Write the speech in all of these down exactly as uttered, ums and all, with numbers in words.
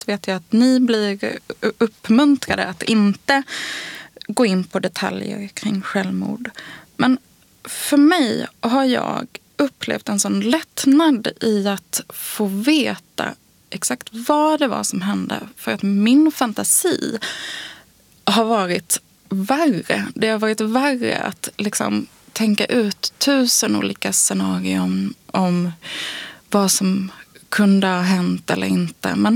vet jag att ni blir uppmuntrade att inte gå in på detaljer kring självmord. Men för mig har jag upplevt en sån lättnad i att få veta exakt vad det var som hände. För att min fantasi har varit värre. Det har varit värre att liksom tänka ut tusen olika scenarier om, om vad som kunde ha hänt eller inte. Men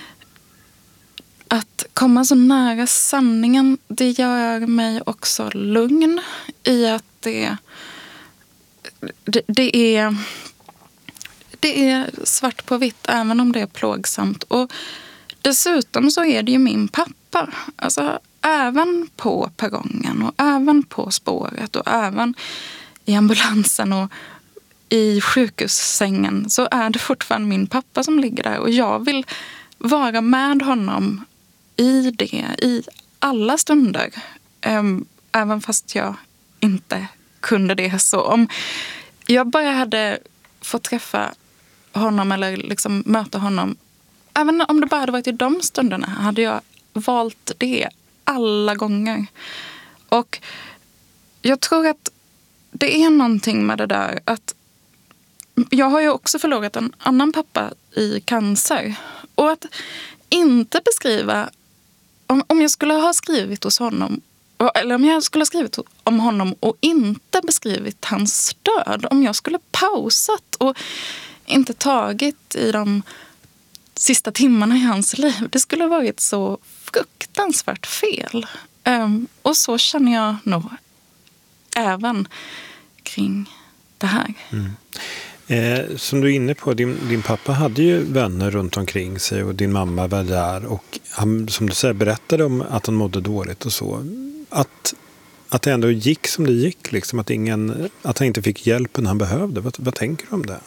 att komma så nära sanningen, det gör mig också lugn i att det, det, det är det är svart på vitt även om det är plågsamt. Och dessutom så är det ju min pappa. Alltså även på perrongen och även på spåret och även i ambulansen och i sjukhussängen så är det fortfarande min pappa som ligger där. Och jag vill vara med honom i det, i alla stunder. Även fast jag inte kunde det. Så om jag bara hade fått träffa honom eller liksom möta honom, även om det bara hade varit i de stunderna, hade jag valt det alla gånger. Och jag tror att det är någonting med det där att jag har ju också förlorat en annan pappa i cancer. Och att inte beskriva, om, om jag skulle ha skrivit hos honom, eller om jag skulle ha skrivit om honom och inte beskrivit hans död, om jag skulle pausat och inte tagit i de sista timmarna i hans liv, det skulle ha varit så fruktansvärt fel. Um, och så känner jag nog även kring det här. Mm. Eh, som du är inne på, din, din pappa hade ju vänner runt omkring sig och din mamma var där och han, som du säger, berättade om att han mådde dåligt och så. Att, att det ändå gick som det gick, liksom, att, ingen, att han inte fick hjälpen han behövde. Vad, vad tänker du om det?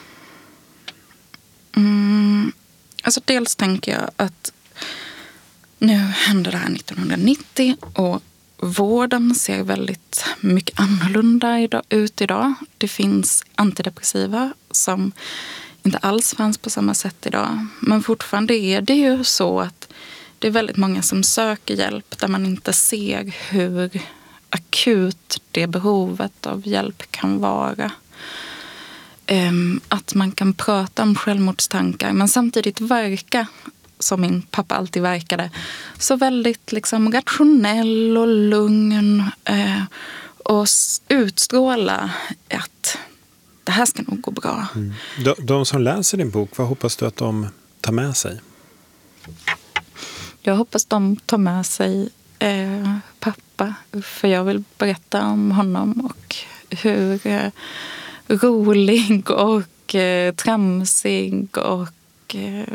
Mm, alltså dels tänker jag att nu hände det här nittonhundranittio och vården ser väldigt mycket annorlunda ut idag. Det finns antidepressiva som inte alls fanns på samma sätt idag. Men fortfarande är det ju så att det är väldigt många som söker hjälp där man inte ser hur akut det behovet av hjälp kan vara. Att man kan prata om självmordstankar men samtidigt verka, som min pappa alltid verkade, så väldigt liksom rationell och lugn eh, och utstråla att det här ska nog gå bra. Mm. De, de som läser din bok, vad hoppas du att de tar med sig? Jag hoppas de tar med sig eh, pappa, för jag vill berätta om honom och hur eh, rolig och eh, tramsig och eh,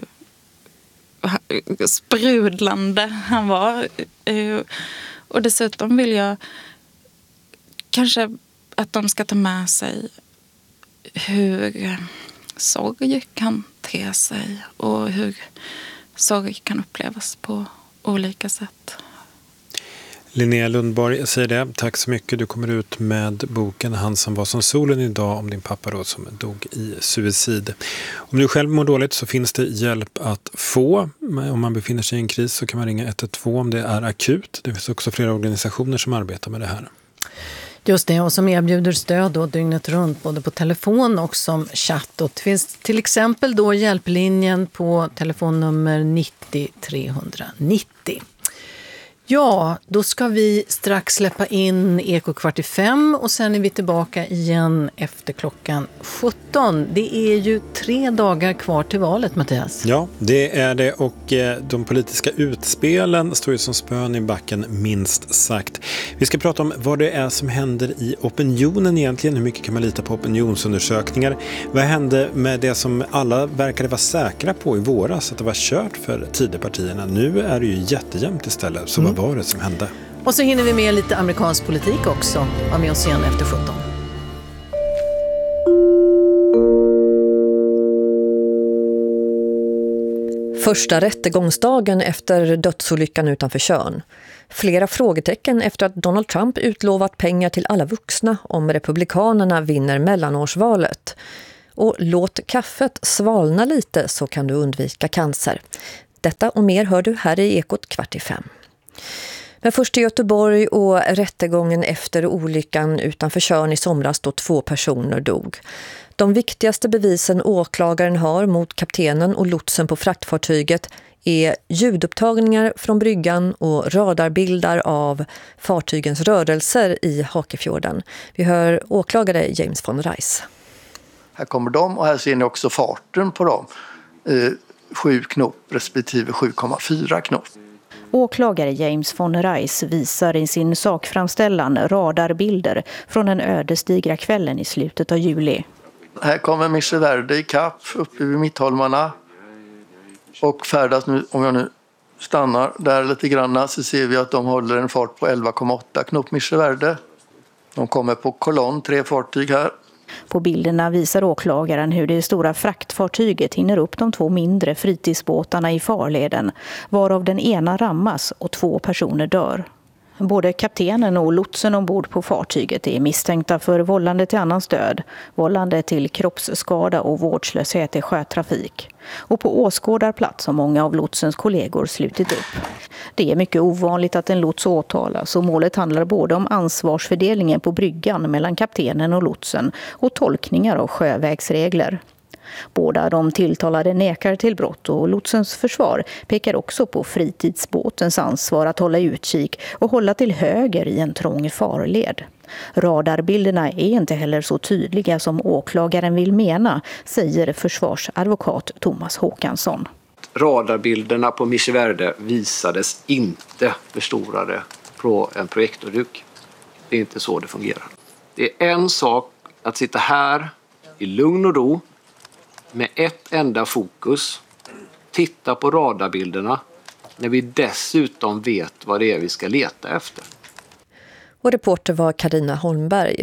sprudlande han var. Och dessutom vill jag kanske att de ska ta med sig hur sorg kan te sig och hur sorg kan upplevas på olika sätt. Linnea Lundborg säger det. Tack så mycket. Du kommer ut med boken Han som var som solen idag om din pappa då som dog i suicid. Om du själv mår dåligt så finns det hjälp att få. Om man befinner sig i en kris så kan man ringa ett ett två om det är akut. Det finns också flera organisationer som arbetar med det här. Just det, och som erbjuder stöd då dygnet runt både på telefon och som chatt. Och det finns till exempel då hjälplinjen på telefonnummer nittio trehundranittio. Ja, då ska vi strax släppa in Eko kvart i fem och sen är vi tillbaka igen efter klockan sjutton. Det är ju tre dagar kvar till valet, Mattias. Ja, det är det, och eh, de politiska utspelen står ju som spön i backen minst sagt. Vi ska prata om vad det är som händer i opinionen egentligen. Hur mycket kan man lita på opinionsundersökningar? Vad hände med det som alla verkade vara säkra på i våras, att det var kört för Tidöpartierna? Nu är det ju jättejämnt istället, så mm. vad var det som hände? Och så hinner vi med lite amerikansk politik också. Var med oss igen efter sjutton. Första rättegångsdagen efter dödsolyckan utanför Tjörn. Flera frågetecken efter att Donald Trump utlovat pengar till alla vuxna om republikanerna vinner mellanårsvalet. Och låt kaffet svalna lite så kan du undvika cancer. Detta och mer hör du här i Ekot kvart i fem. Men först till Göteborg och rättegången efter olyckan utanför Tjörn i somras då två personer dog. De viktigaste bevisen åklagaren har mot kaptenen och lotsen på fraktfartyget är ljudupptagningar från bryggan och radarbilder av fartygens rörelser i Hakefjorden. Vi hör åklagare James von Reis. Här kommer de och här ser ni också farten på dem. Eh, sju knop respektive sju komma fyra knop. Åklagare James von Reis visar i sin sakframställan radarbilder från den ödesdigra kvällen i slutet av juli. Här kommer Mische Verde i kapp uppe vid Mittholmarna och färdas nu, om jag nu stannar där lite grann så ser vi att de håller en fart på elva komma åtta knop Mische Verde. De kommer på kolonn, tre fartyg här. På bilderna visar åklagaren hur det stora fraktfartyget hinner upp de två mindre fritidsbåtarna i farleden, varav den ena rammas och två personer dör. Både kaptenen och lotsen ombord på fartyget är misstänkta för vållande till annans död, vållande till kroppsskada och vårdslöshet i sjötrafik. Och på åskådarplats har många av lotsens kollegor slutit upp. Det är mycket ovanligt att en lots åtalas och målet handlar både om ansvarsfördelningen på bryggan mellan kaptenen och lotsen och tolkningar av sjövägsregler. Båda de tilltalade nekar till brott och lotsens försvar pekar också på fritidsbåtens ansvar att hålla utkik och hålla till höger i en trång farled. Radarbilderna är inte heller så tydliga som åklagaren vill mena, säger försvarsadvokat Thomas Håkansson. Radarbilderna på Mische Verde visades inte förstorade på en projektorduk. Det är inte så det fungerar. Det är en sak att sitta här i lugn och ro med ett enda fokus, titta på radarbilderna när vi dessutom vet vad det är vi ska leta efter. Och reporter var Carina Holmberg.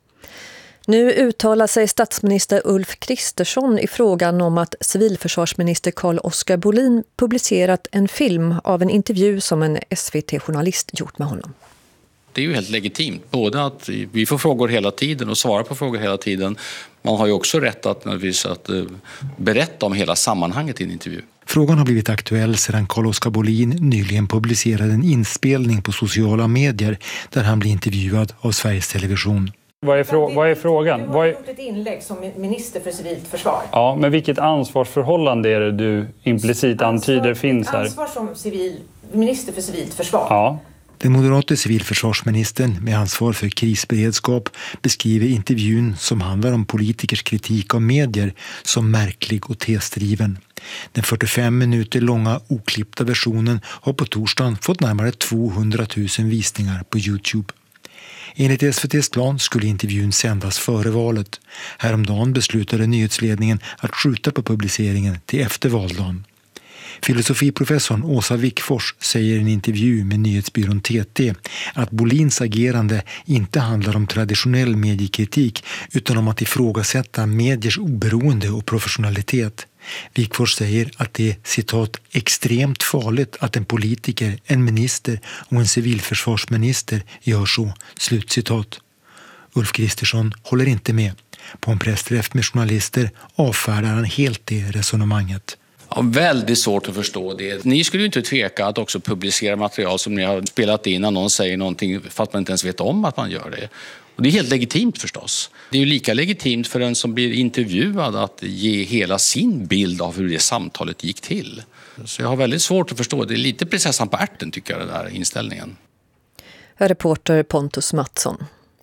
Nu uttalar sig statsminister Ulf Kristersson i frågan om att civilförsvarsminister Carl-Oskar Bolin publicerat en film av en intervju som en S V T-journalist gjort med honom. Det är ju helt legitimt, både att vi får frågor hela tiden och svara på frågor hela tiden. Man har ju också rätt att, att berätta om hela sammanhanget i en intervju. Frågan har blivit aktuell sedan Carl-Oskar Bolin nyligen publicerade en inspelning på sociala medier där han blir intervjuad av Sveriges Television. Vad är, frå- vad är frågan? Du har gjort ett inlägg som minister för civilt försvar. Ja, men vilket ansvarsförhållande är det du implicit antyder ansvar, finns här? Ansvar som civil, minister för civilt försvar. Ja. Den moderate civilförsvarsministern med ansvar för krisberedskap beskriver intervjun som handlar om politikers kritik av medier som märklig och testriven. Den fyrtiofem minuter långa oklippta versionen har på torsdagen fått närmare tvåhundratusen visningar på YouTube. Enligt S V T:s plan skulle intervjun sändas före valet. Häromdagen beslutade nyhetsledningen att skjuta på publiceringen till efter valdagen. Filosofiprofessorn Åsa Wickfors säger i en intervju med nyhetsbyrån T T att Bolins agerande inte handlar om traditionell mediekritik utan om att ifrågasätta mediers oberoende och professionalitet. Wickfors säger att det är citat extremt farligt att en politiker, en minister och en civilförsvarsminister gör så, slutcitat. Ulf Kristersson håller inte med. På en pressträff med journalister avfärdar han helt det resonemanget. Ja, väldigt svårt att förstå det. Ni skulle ju inte tveka att också publicera material som ni har spelat in när någon säger någonting fast man inte ens vet om att man gör det. Och det är helt legitimt förstås. Det är ju lika legitimt för den som blir intervjuad att ge hela sin bild av hur det samtalet gick till. Så jag har väldigt svårt att förstå. Det är lite prinsessan på ärten tycker jag, den här inställningen. Reporter Pontus Mattsson.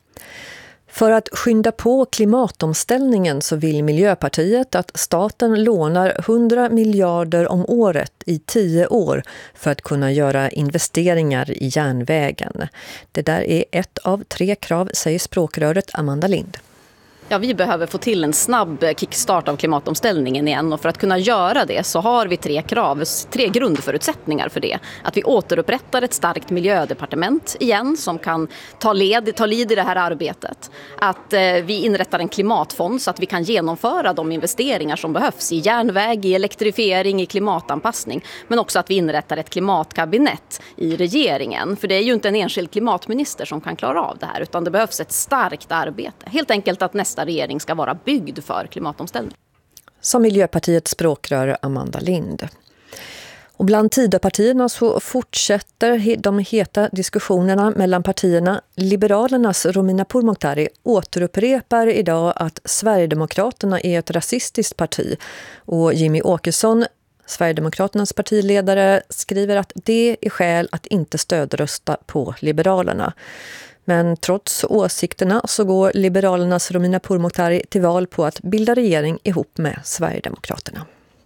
För att skynda på klimatomställningen så vill Miljöpartiet att staten lånar hundra miljarder om året i tio år för att kunna göra investeringar i järnvägen. Det där är ett av tre krav, säger språkröret Amanda Lind. Ja, vi behöver få till en snabb kickstart av klimatomställningen igen, och för att kunna göra det så har vi tre krav, tre grundförutsättningar för det. Att vi återupprättar ett starkt miljödepartement igen som kan ta led, ta lid i det här arbetet. Att eh, vi inrättar en klimatfond så att vi kan genomföra de investeringar som behövs i järnväg, i elektrifiering, i klimatanpassning. Men också att vi inrättar ett klimatkabinett i regeringen. För det är ju inte en enskild klimatminister som kan klara av det här, utan det behövs ett starkt arbete. Helt enkelt att nästa regering ska vara byggd för klimatomställning. Som Miljöpartiets språkrör Amanda Lind. Och bland Tidöpartierna så fortsätter de heta diskussionerna mellan partierna. Liberalernas Romina Pourmokhtari återupprepar idag att Sverigedemokraterna är ett rasistiskt parti. Och Jimmy Åkesson, Sverigedemokraternas partiledare, skriver att det är skäl att inte stödrösta på Liberalerna. Men trots åsikterna så går Liberalernas Romina Pourmokhtari till val på att bilda regering ihop med Sverigedemokraterna.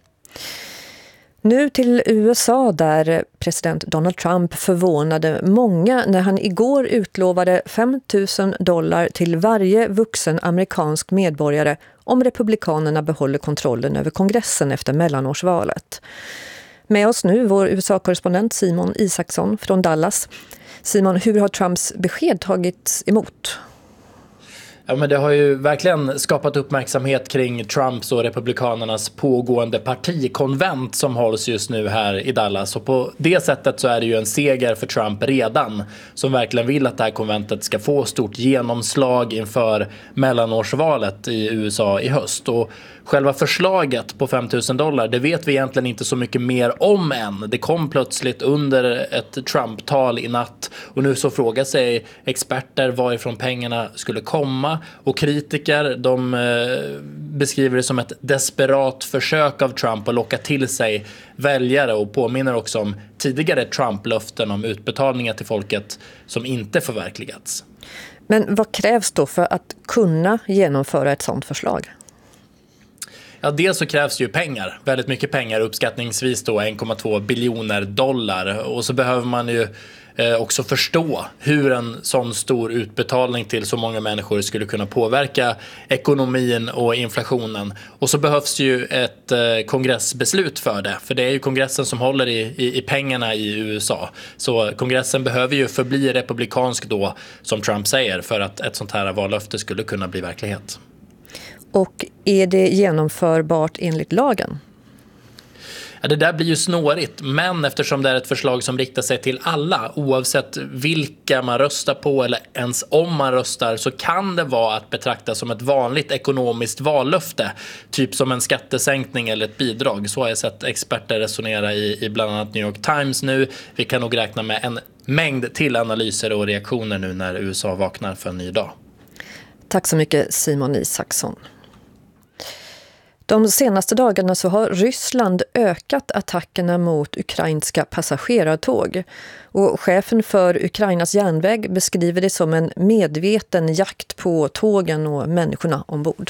Nu till U S A där president Donald Trump förvånade många när han igår utlovade fem tusen dollar till varje vuxen amerikansk medborgare om republikanerna behåller kontrollen över kongressen efter mellanårsvalet. Med oss nu vår U S A-korrespondent Simon Isaksson från Dallas. Simon, hur har Trumps besked tagits emot? Ja, men det har ju verkligen skapat uppmärksamhet kring Trumps och republikanernas pågående partikonvent som hålls just nu här i Dallas. Och på det sättet så är det ju en seger för Trump redan, som verkligen vill att det här konventet ska få stort genomslag inför mellanårsvalet i U S A i höst. Och själva förslaget på fem tusen dollar, det vet vi egentligen inte så mycket mer om än. Det kom plötsligt under ett Trump-tal i natt och nu så frågar sig experter varifrån pengarna skulle komma. Och kritiker, de eh, beskriver det som ett desperat försök av Trump att locka till sig väljare och påminner också om tidigare Trump-löften om utbetalningar till folket som inte förverkligats. Men vad krävs då för att kunna genomföra ett sådant förslag? Ja, dels så krävs ju pengar, väldigt mycket pengar, uppskattningsvis då en komma två biljoner dollar. Och så behöver man ju eh, också förstå hur en sån stor utbetalning till så många människor skulle kunna påverka ekonomin och inflationen. Och så behövs ju ett eh, kongressbeslut för det, för det är ju kongressen som håller i, i, i pengarna i U S A. Så kongressen behöver ju förbli republikansk då, som Trump säger, för att ett sånt här vallöfte skulle kunna bli verklighet. Och är det genomförbart enligt lagen? Ja, det där blir ju snårigt, men eftersom det är ett förslag som riktar sig till alla, oavsett vilka man röstar på eller ens om man röstar, så kan det vara att betrakta som ett vanligt ekonomiskt vallöfte, typ som en skattesänkning eller ett bidrag. Så har jag sett experter resonera i, i bland annat New York Times nu. Vi kan nog räkna med en mängd till analyser och reaktioner nu när U S A vaknar för en ny dag. Tack så mycket Simon Isaksson. De senaste dagarna så har Ryssland ökat attackerna mot ukrainska passagerartåg. Och chefen för Ukrainas järnväg beskriver det som en medveten jakt på tågen och människorna ombord.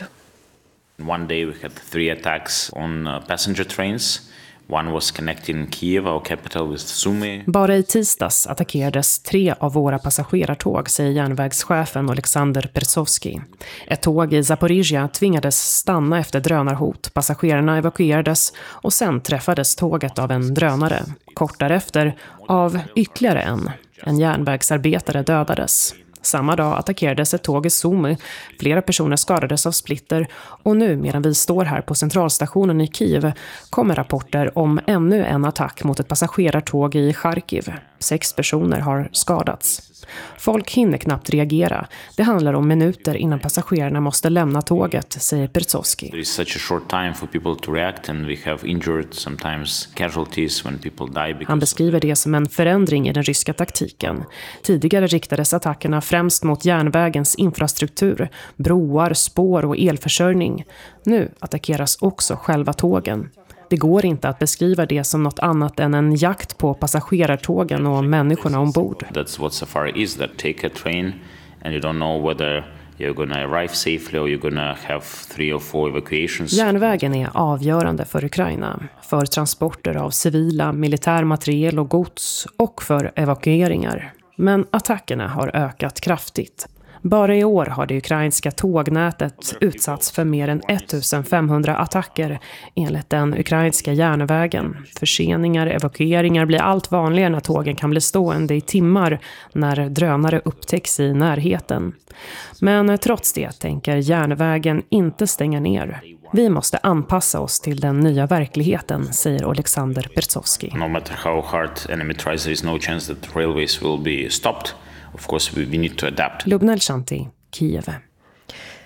One day we had three attacks on passenger trains. One was connecting Kiev, our capital, with Sumy. Bara i tisdags attackerades tre av våra passagerartåg, säger järnvägschefen Alexander Persovsky. Ett tåg i Zaporizjzja tvingades stanna efter drönarhot. Passagerarna evakuerades och sen träffades tåget av en drönare. Kort därefter av ytterligare en. En järnvägsarbetare dödades. Samma dag attackerades ett tåg i Sumy. Flera personer skadades av splitter och nu medan vi står här på centralstationen i Kiev kommer rapporter om ännu en attack mot ett passagerartåg i Charkiv. Sex personer har skadats. Folk hinner knappt reagera. Det handlar om minuter innan passagerarna måste lämna tåget, säger Persovsky. There is such a short time for people to react and we have injured sometimes casualties when people die because... Han beskriver det som en förändring i den ryska taktiken. Tidigare riktades attackerna främst mot järnvägens infrastruktur, broar, spår och elförsörjning. Nu attackeras också själva tågen. Det går inte att beskriva det som något annat än en jakt på passagerartågen och människorna ombord. That's what safari is, that take a train and you don't know whether you're gonna arrive safely or you're gonna have three or four evacuations. Järnvägen är avgörande för Ukraina, för transporter av civila, militär materiel och gods och för evakueringar. Men attackerna har ökat kraftigt. Bara i år har det ukrainska tågnätet utsatts för mer än femtonhundra attacker enligt den ukrainska järnvägen. Förseningar, evakueringar blir allt vanligare när tågen kan bli stående i timmar när drönare upptäcks i närheten. Men trots det tänker järnvägen inte stänga ner. Vi måste anpassa oss till den nya verkligheten, säger Alexander Persovsky. No matter how hard enemy tries, there is no chance that railways will be stopped. Of course, we need to adapt. Lubnel Shanti, Kiev.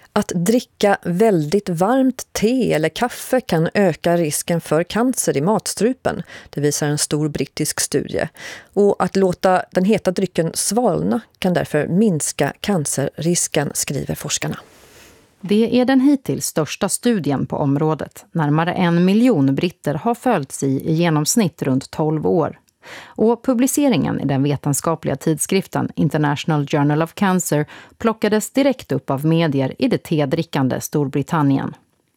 Att dricka väldigt varmt te eller kaffe kan öka risken för cancer i matstrupen. Det visar en stor brittisk studie. Och att låta den heta drycken svalna kan därför minska cancerrisken, skriver forskarna. Det är den hittills största studien på området. Närmare en miljon britter har följts i i genomsnitt runt tolv år. Och publiceringen i den vetenskapliga tidskriften International Journal of Cancer plockades direkt upp av medier i det tedrickande Storbritannien.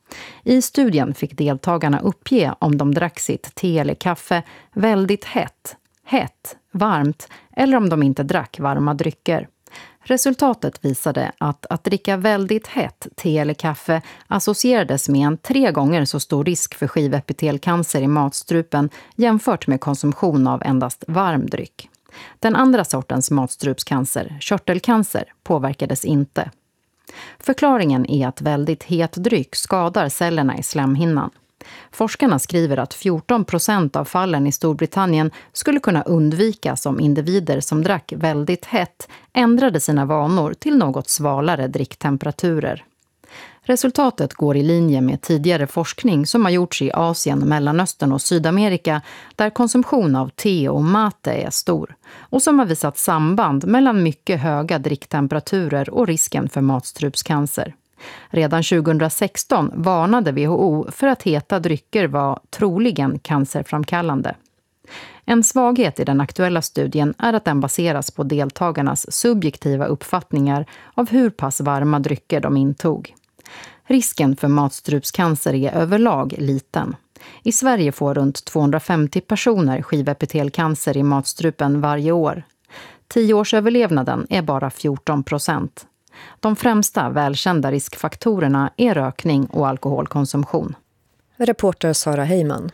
I studien fick deltagarna uppge om de drack sitt te eller kaffe väldigt hett, hett, varmt eller om de inte drack varma drycker. Resultatet visade att att dricka väldigt hett te eller kaffe associerades med en tre gånger så stor risk för skivepitelcancer i matstrupen jämfört med konsumtion av endast varm dryck. Den andra sortens matstrupscancer, körtelcancer, påverkades inte. Förklaringen är att väldigt het dryck skadar cellerna i slemhinnan. Forskarna skriver att fjorton procent av fallen i Storbritannien skulle kunna undvikas om individer som drack väldigt hett ändrade sina vanor till något svalare dricktemperaturer. Resultatet går i linje med tidigare forskning som har gjorts i Asien, Mellanöstern och Sydamerika där konsumtion av te och mate är stor och som har visat samband mellan mycket höga dricktemperaturer och risken för matstrupscancer. Redan tjugohundrasexton varnade W H O för att heta drycker var troligen cancerframkallande. En svaghet i den aktuella studien är att den baseras på deltagarnas subjektiva uppfattningar av hur pass varma drycker de intog. Risken för matstrupscancer är överlag liten. I Sverige får runt tvåhundrafemtio personer skivepitelcancer i matstrupen varje år. Tioårsöverlevnaden är bara fjorton procent. De främsta välkända riskfaktorerna är rökning och alkoholkonsumtion. Reporter Sara Heyman.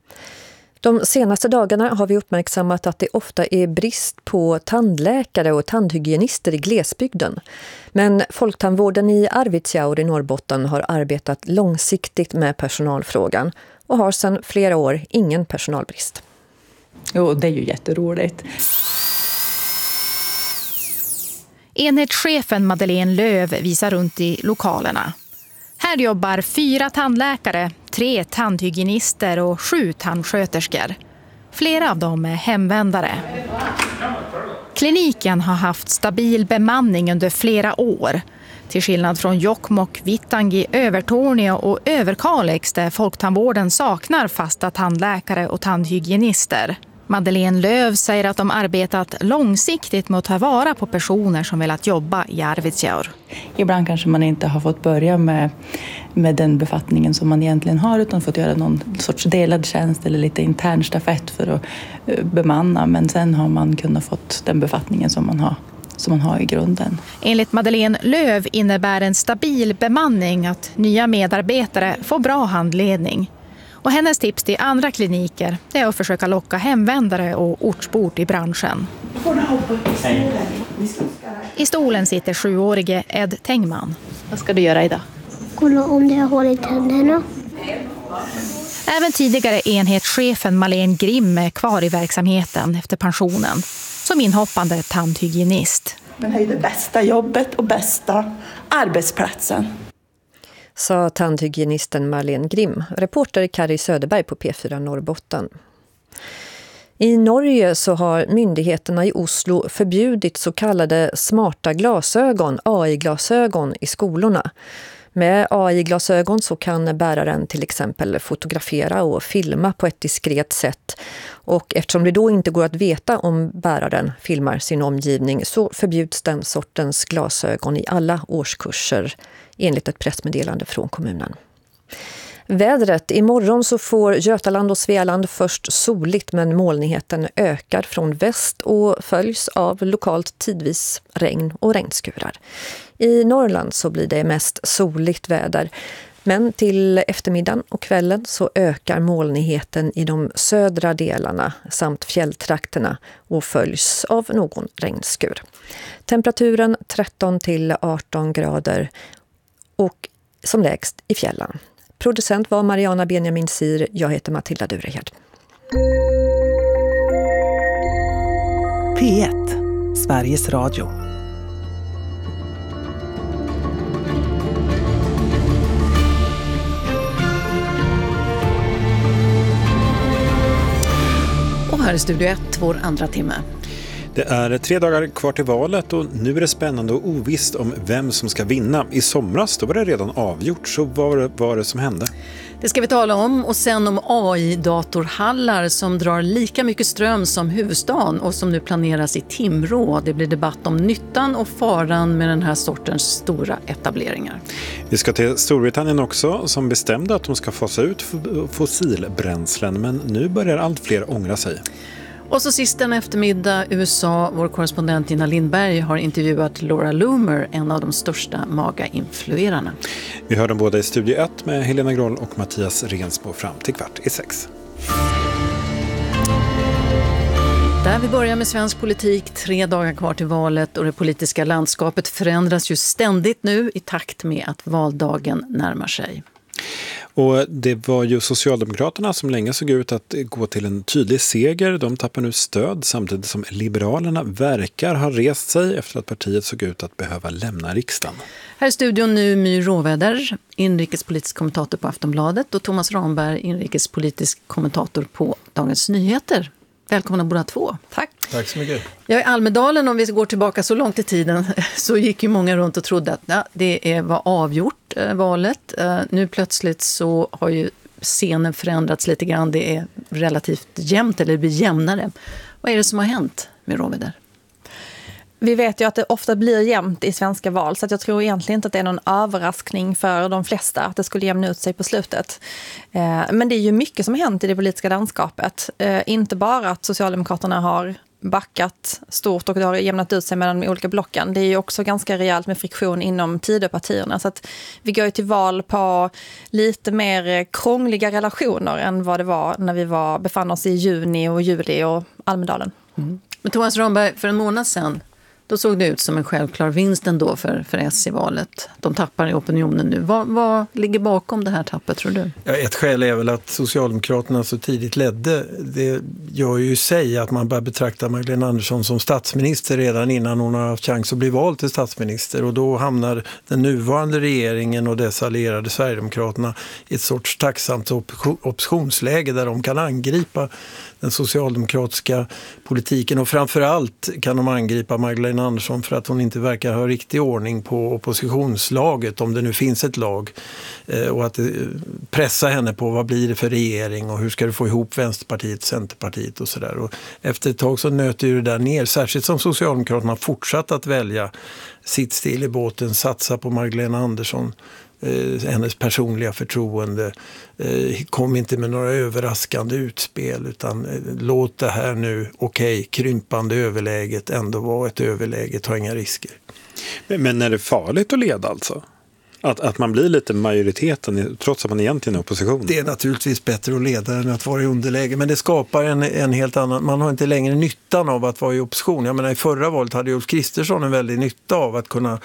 De senaste dagarna har vi uppmärksammat att det ofta är brist på tandläkare och tandhygienister i glesbygden. Men Folktandvården i Arvidsjaur i Norrbotten har arbetat långsiktigt med personalfrågan och har sedan flera år ingen personalbrist. Jo, det är ju jätteroligt. Enhetschefen Madeleine Löv visar runt i lokalerna. Här jobbar fyra tandläkare, tre tandhygienister och sju tandsköterskor. Flera av dem är hemvändare. Kliniken har haft stabil bemanning under flera år. Till skillnad från Jokkmokk, Vittangi, Övertorneå och Överkalix där Folktandvården saknar fasta tandläkare och tandhygienister. Madeleine Löv säger att de arbetat långsiktigt med att ta vara på personer som velat jobba i Arvidsjaur. Ibland kanske man inte har fått börja med, med den befattningen som man egentligen har utan fått göra någon sorts delad tjänst eller lite intern stafett för att bemanna. Men sen har man kunnat fått den befattningen som man har, som man har i grunden. Enligt Madeleine Löv innebär en stabil bemanning att nya medarbetare får bra handledning. Och hennes tips till andra kliniker är att försöka locka hemvändare och ortsbor i branschen. I stolen sitter sjuårige Ed Tengman. Vad ska du göra idag? Kolla om det har hål i tänderna. Även tidigare enhetschefen Malene Grimm är kvar i verksamheten efter pensionen som inhoppande tandhygienist. Men det är det bästa jobbet och bästa arbetsplatsen. Sa tandhygienisten Malene Grimm, reporter Kari Söderberg på P fyra Norrbotten. I Norge så har myndigheterna i Oslo förbjudit så kallade smarta glasögon, A I-glasögon, i skolorna. Med A I-glasögon så kan bäraren till exempel fotografera och filma på ett diskret sätt. Och eftersom det då inte går att veta om bäraren filmar sin omgivning så förbjuds den sortens glasögon i alla årskurser enligt ett pressmeddelande från kommunen. Vädret. Imorgon så får Götaland och Svealand först soligt men molnigheten ökar från väst och följs av lokalt tidvis regn och regnskurar. I Norrland så blir det mest soligt väder. Men till eftermiddagen och kvällen så ökar molnigheten i de södra delarna samt fjälltrakterna och följs av någon regnskur. Temperaturen tretton till arton grader och som lägst i fjällen. Producent var Mariana Benjamin Sir, jag heter Matilda Durehed. P ett, Sveriges Radio. här är Studio ett, vår andra timme. Det är tre dagar kvar till valet och nu är det spännande och ovisst om vem som ska vinna. I somras då var det redan avgjort, så vad var det som hände? Det ska vi tala om, och sen om A I-datorhallar som drar lika mycket ström som huvudstaden och som nu planeras i Timrå. Det blir debatt om nyttan och faran med den här sortens stora etableringar. Vi ska till Storbritannien också, som bestämde att de ska fasa ut fossilbränslen, men nu börjar allt fler ångra sig. Och så sist en eftermiddag U S A, vår korrespondent Nina Lindberg har intervjuat Laura Loomer, en av de största MAGA-influerarna. Vi hör dem båda i Studio ett med Helena Groll och Mattias Rensbo fram till kvart i sex. Där vi börjar med svensk politik, tre dagar kvar till valet, och det politiska landskapet förändras ju ständigt nu i takt med att valdagen närmar sig. Och det var ju Socialdemokraterna som länge såg ut att gå till en tydlig seger. De tappar nu stöd samtidigt som Liberalerna verkar ha rest sig efter att partiet såg ut att behöva lämna riksdagen. Här i studion nu My Råväder, inrikespolitisk kommentator på Aftonbladet, och Thomas Ramberg, inrikespolitisk kommentator på Dagens Nyheter. Välkomna båda två. Tack. Tack så mycket. Jag är i Almedalen, om vi går tillbaka så långt i tiden, så gick ju många runt och trodde att ja, det var avgjort, eh, valet. Eh, nu plötsligt så har ju scenen förändrats lite grann. Det är relativt jämnt, eller det blir jämnare. Vad är det som har hänt med Råväder? Vi vet ju att det ofta blir jämnt i svenska val, så att jag tror egentligen inte att det är någon överraskning för de flesta att det skulle jämna ut sig på slutet. Men det är ju mycket som har hänt i det politiska landskapet. Inte bara att Socialdemokraterna har backat stort och det har jämnat ut sig mellan de olika blocken. Det är ju också ganska rejält med friktion inom Tidöpartierna. Så att vi går ju till val på lite mer krångliga relationer än vad det var när vi var, befann oss i juni och juli och Almedalen. Mm. Men Thomas Ramberg, för en månad sedan, då såg det ut som en självklar vinst ändå för, för S i valet. De tappar i opinionen nu. Vad, vad ligger bakom det här tappet, tror du? Ja, ett skäl är väl att Socialdemokraterna så tidigt ledde. Det gör ju i sig att man börjar betrakta Magdalena Andersson som statsminister redan innan hon har haft chans att bli vald till statsminister. Och då hamnar den nuvarande regeringen och dess allierade Sverigedemokraterna i ett sorts tacksamt oppositionsläge där de kan angripa den socialdemokratiska politiken, och framförallt kan de angripa Magdalena Andersson för att hon inte verkar ha riktig ordning på oppositionslaget, om det nu finns ett lag, och att pressa henne på vad blir det för regering och hur ska du få ihop Vänsterpartiet, Centerpartiet och sådär. Och efter ett tag så nöter ju det där ner, särskilt som Socialdemokraterna har fortsatt att välja sitt still i båten, satsa på Magdalena Andersson, Eh, hennes personliga förtroende, eh, kom inte med några överraskande utspel, utan eh, låt det här nu, okej, okay, krympande överläget ändå vara ett överläge, ta inga risker. Men, men är det farligt att leda alltså? Att, att man blir lite majoriteten trots att man egentligen är opposition? Det är naturligtvis bättre att leda än att vara i underläge, men det skapar en, en helt annan, man har inte längre nyttan av att vara i opposition. Jag menar, i förra valet hade Ulf Kristersson en väldig nytta av att kunna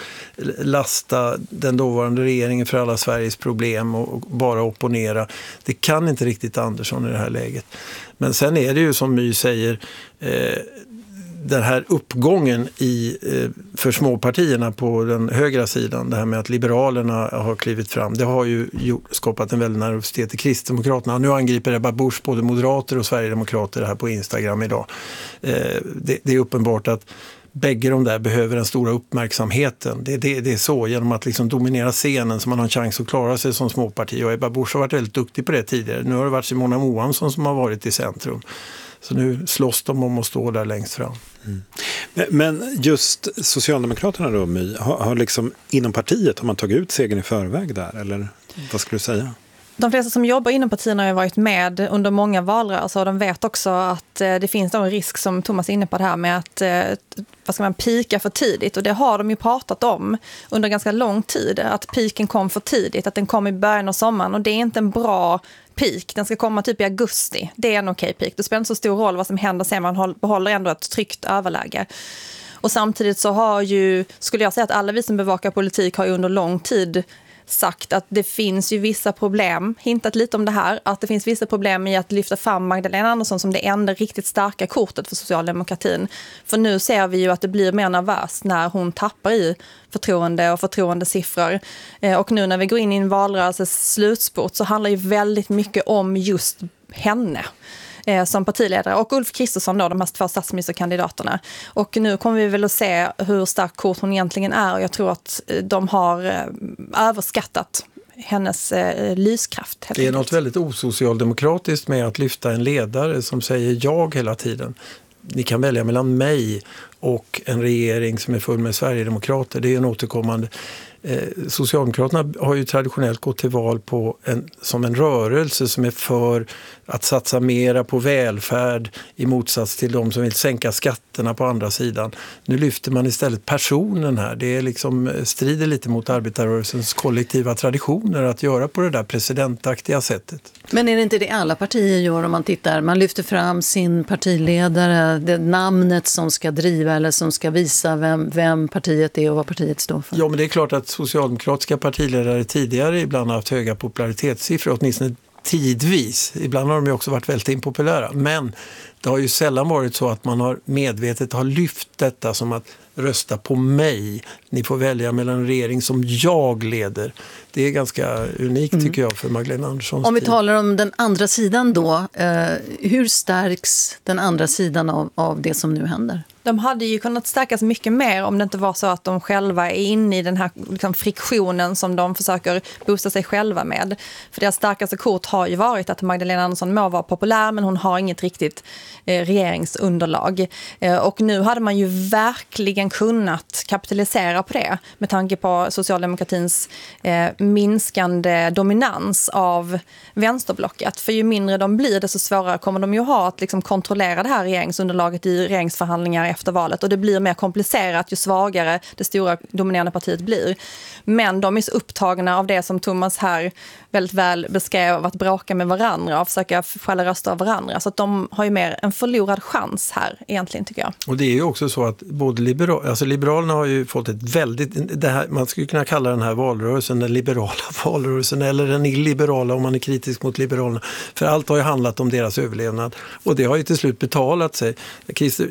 lasta den dåvarande regeringen för alla Sveriges problem och, och bara opponera. Det kan inte riktigt Andersson i det här läget. Men sen är det ju som My säger, eh, den här uppgången i, för småpartierna på den högra sidan, det här med att Liberalerna har klivit fram, det har ju gjort, skapat en väldig nervositet i Kristdemokraterna. Nu angriper Ebba Busch både moderater och sverigedemokrater här på Instagram idag. Det, det är uppenbart att bägge de där behöver den stora uppmärksamheten. Det, det, det är så, genom att liksom dominera scenen som man har en chans att klara sig som småparti. Och Ebba Busch har varit väldigt duktig på det tidigare. Nu har det varit Simona Moansson som har varit i centrum. Så nu slåss de om att stå där längst fram. Mm. Men just Socialdemokraterna då, My, har, har liksom inom partiet, har man tagit ut segern i förväg där? Eller vad skulle du säga? De flesta som jobbar inom partierna har varit med under många valrörelser, och de vet också att det finns en risk, som Thomas är inne på det här med att vad ska man, pika för tidigt. Och det har de ju pratat om under ganska lång tid, att piken kom för tidigt, att den kom i början av sommaren, och det är inte en bra peak. Den ska komma typ i augusti. Det är en okej peak. Det spelar inte så stor roll vad som händer sen, man behåller ändå ett tryggt överläge. Och samtidigt så har ju, skulle jag säga att alla vi som bevakar politik har ju under lång tid sagt att det finns ju vissa problem, hintat lite om det här, att det finns vissa problem i att lyfta fram Magdalena Andersson som det enda riktigt starka kortet för socialdemokratin. För nu ser vi ju att det blir mer nervöst när hon tappar i förtroende och förtroendesiffror. Och nu när vi går in i en valrörelses slutspurt så handlar ju väldigt mycket om just henne. eh, som partiledare. Och Ulf Kristersson då, de här två statsministerkandidaterna. Och nu kommer vi väl att se hur stark kort hon egentligen är. Och jag tror att de har eh, överskattat hennes eh, lyskraft. Det är något väldigt osocialdemokratiskt med att lyfta en ledare som säger jag hela tiden. Ni kan välja mellan mig och en regering som är full med Sverigedemokrater. Det är en återkommande. Eh, Socialdemokraterna har ju traditionellt gått till val på en, som en rörelse som är för att satsa mera på välfärd i motsats till de som vill sänka skatterna på andra sidan. Nu lyfter man istället personen här. Det är liksom, strider lite mot arbetarrörelsens kollektiva traditioner att göra på det där presidentaktiga sättet. Men är det inte det alla partier gör om man tittar? Man lyfter fram sin partiledare, det namnet som ska driva eller som ska visa vem, vem partiet är och vad partiet står för. Ja, men det är klart att socialdemokratiska partiledare tidigare ibland har haft höga popularitetssiffror, åtminstone tidvis. Ibland har de ju också varit väldigt impopulära. Men det har ju sällan varit så att man har medvetet har lyft detta som att rösta på mig. Ni får välja mellan en regering som jag leder. Det är ganska unikt mm. tycker jag för Magdalena Anderssons Om vi tid. talar om den andra sidan då, eh, hur stärks den andra sidan av, av det som nu händer? De hade ju kunnat stärkas mycket mer om det inte var så att de själva är inne i den här liksom, friktionen som de försöker boosta sig själva med. För deras starkaste kort har ju varit att Magdalena Andersson må vara populär men hon har inget riktigt eh, regeringsunderlag. Eh, och nu hade man ju verkligen kunnat kapitalisera på det med tanke på socialdemokratins eh, minskande dominans av vänsterblocket. För ju mindre de blir desto svårare kommer de ju ha att liksom, kontrollera det här regeringsunderlaget i regeringsförhandlingar efter valet och det blir mer komplicerat ju svagare det stora dominerande partiet blir. Men de är så upptagna av det som Thomas här väldigt väl beskrev av att bråka med varandra och försöka skälla röster av varandra. Så att de har ju mer en förlorad chans här egentligen tycker jag. Och det är ju också så att både liberal, alltså Liberalerna har ju fått ett väldigt, det här, man skulle kunna kalla den här valrörelsen den liberala valrörelsen eller den illiberala om man är kritisk mot Liberalerna. För allt har ju handlat om deras överlevnad och det har ju till slut betalat sig. Christer,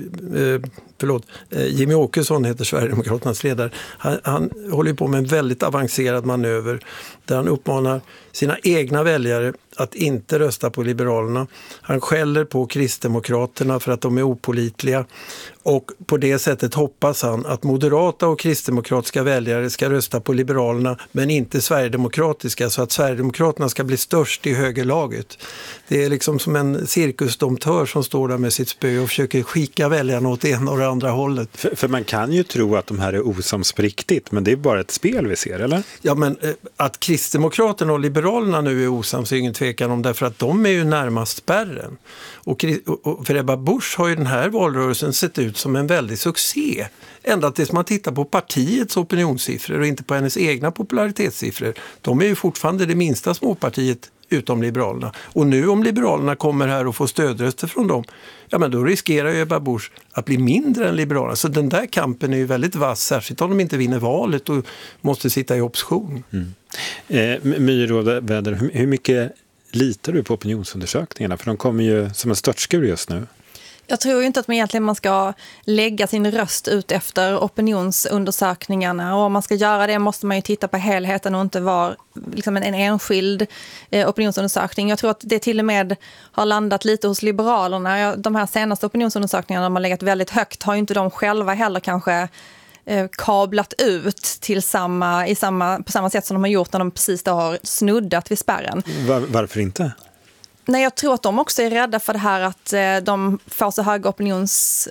eh, förlåt, eh, Jimmy Åkesson heter Sverigedemokraternas ledare. Han, han håller på med en väldigt avancerad manöver där han uppmanar sina egna väljare att inte rösta på Liberalerna. Han skäller på Kristdemokraterna för att de är opålitliga och på det sättet hoppas han att moderata och kristdemokratiska väljare ska rösta på Liberalerna men inte sverigedemokratiska så att Sverigedemokraterna ska bli störst i högerlaget. Det är liksom som en cirkusdomtör som står där med sitt spö och försöker skicka väljarna åt ena och det andra hållet. För, för man kan ju tro att de här är osams på riktigt, men det är bara ett spel vi ser, eller? Ja, men eh, att Kristdemokraterna och Liberalerna nu är osams är ingen tvekan om därför att de är ju närmast spärren. Och, och för Ebba Busch har ju den här valrörelsen sett ut som en väldig succé. Ända tills man tittar på partiets opinionssiffror och inte på hennes egna popularitetssiffror. De är ju fortfarande det minsta småpartiet utom Liberalerna. Och nu om Liberalerna kommer här och får stödröster från dem, ja men då riskerar ju Ebba Busch att bli mindre än Liberalerna. Så den där kampen är ju väldigt vass, särskilt om de inte vinner valet och måste sitta i opposition. Mm. Eh, Myråväder, hur, hur mycket litar du på opinionsundersökningarna? För de kommer ju som en störtskur just nu. Jag tror ju inte att man egentligen man ska lägga sin röst ut efter opinionsundersökningarna och om man ska göra det måste man ju titta på helheten och inte vara liksom en, en enskild eh, opinionsundersökning. Jag tror att det till och med har landat lite hos Liberalerna. De här senaste opinionsundersökningarna de har legat väldigt högt har ju inte de själva heller kanske eh, kablat ut till samma, i samma, på samma sätt som de har gjort när de precis då har snuddat vid spärren. Var, varför inte? Nej, jag tror att de också är rädda för det här att eh, de får så höga opinions,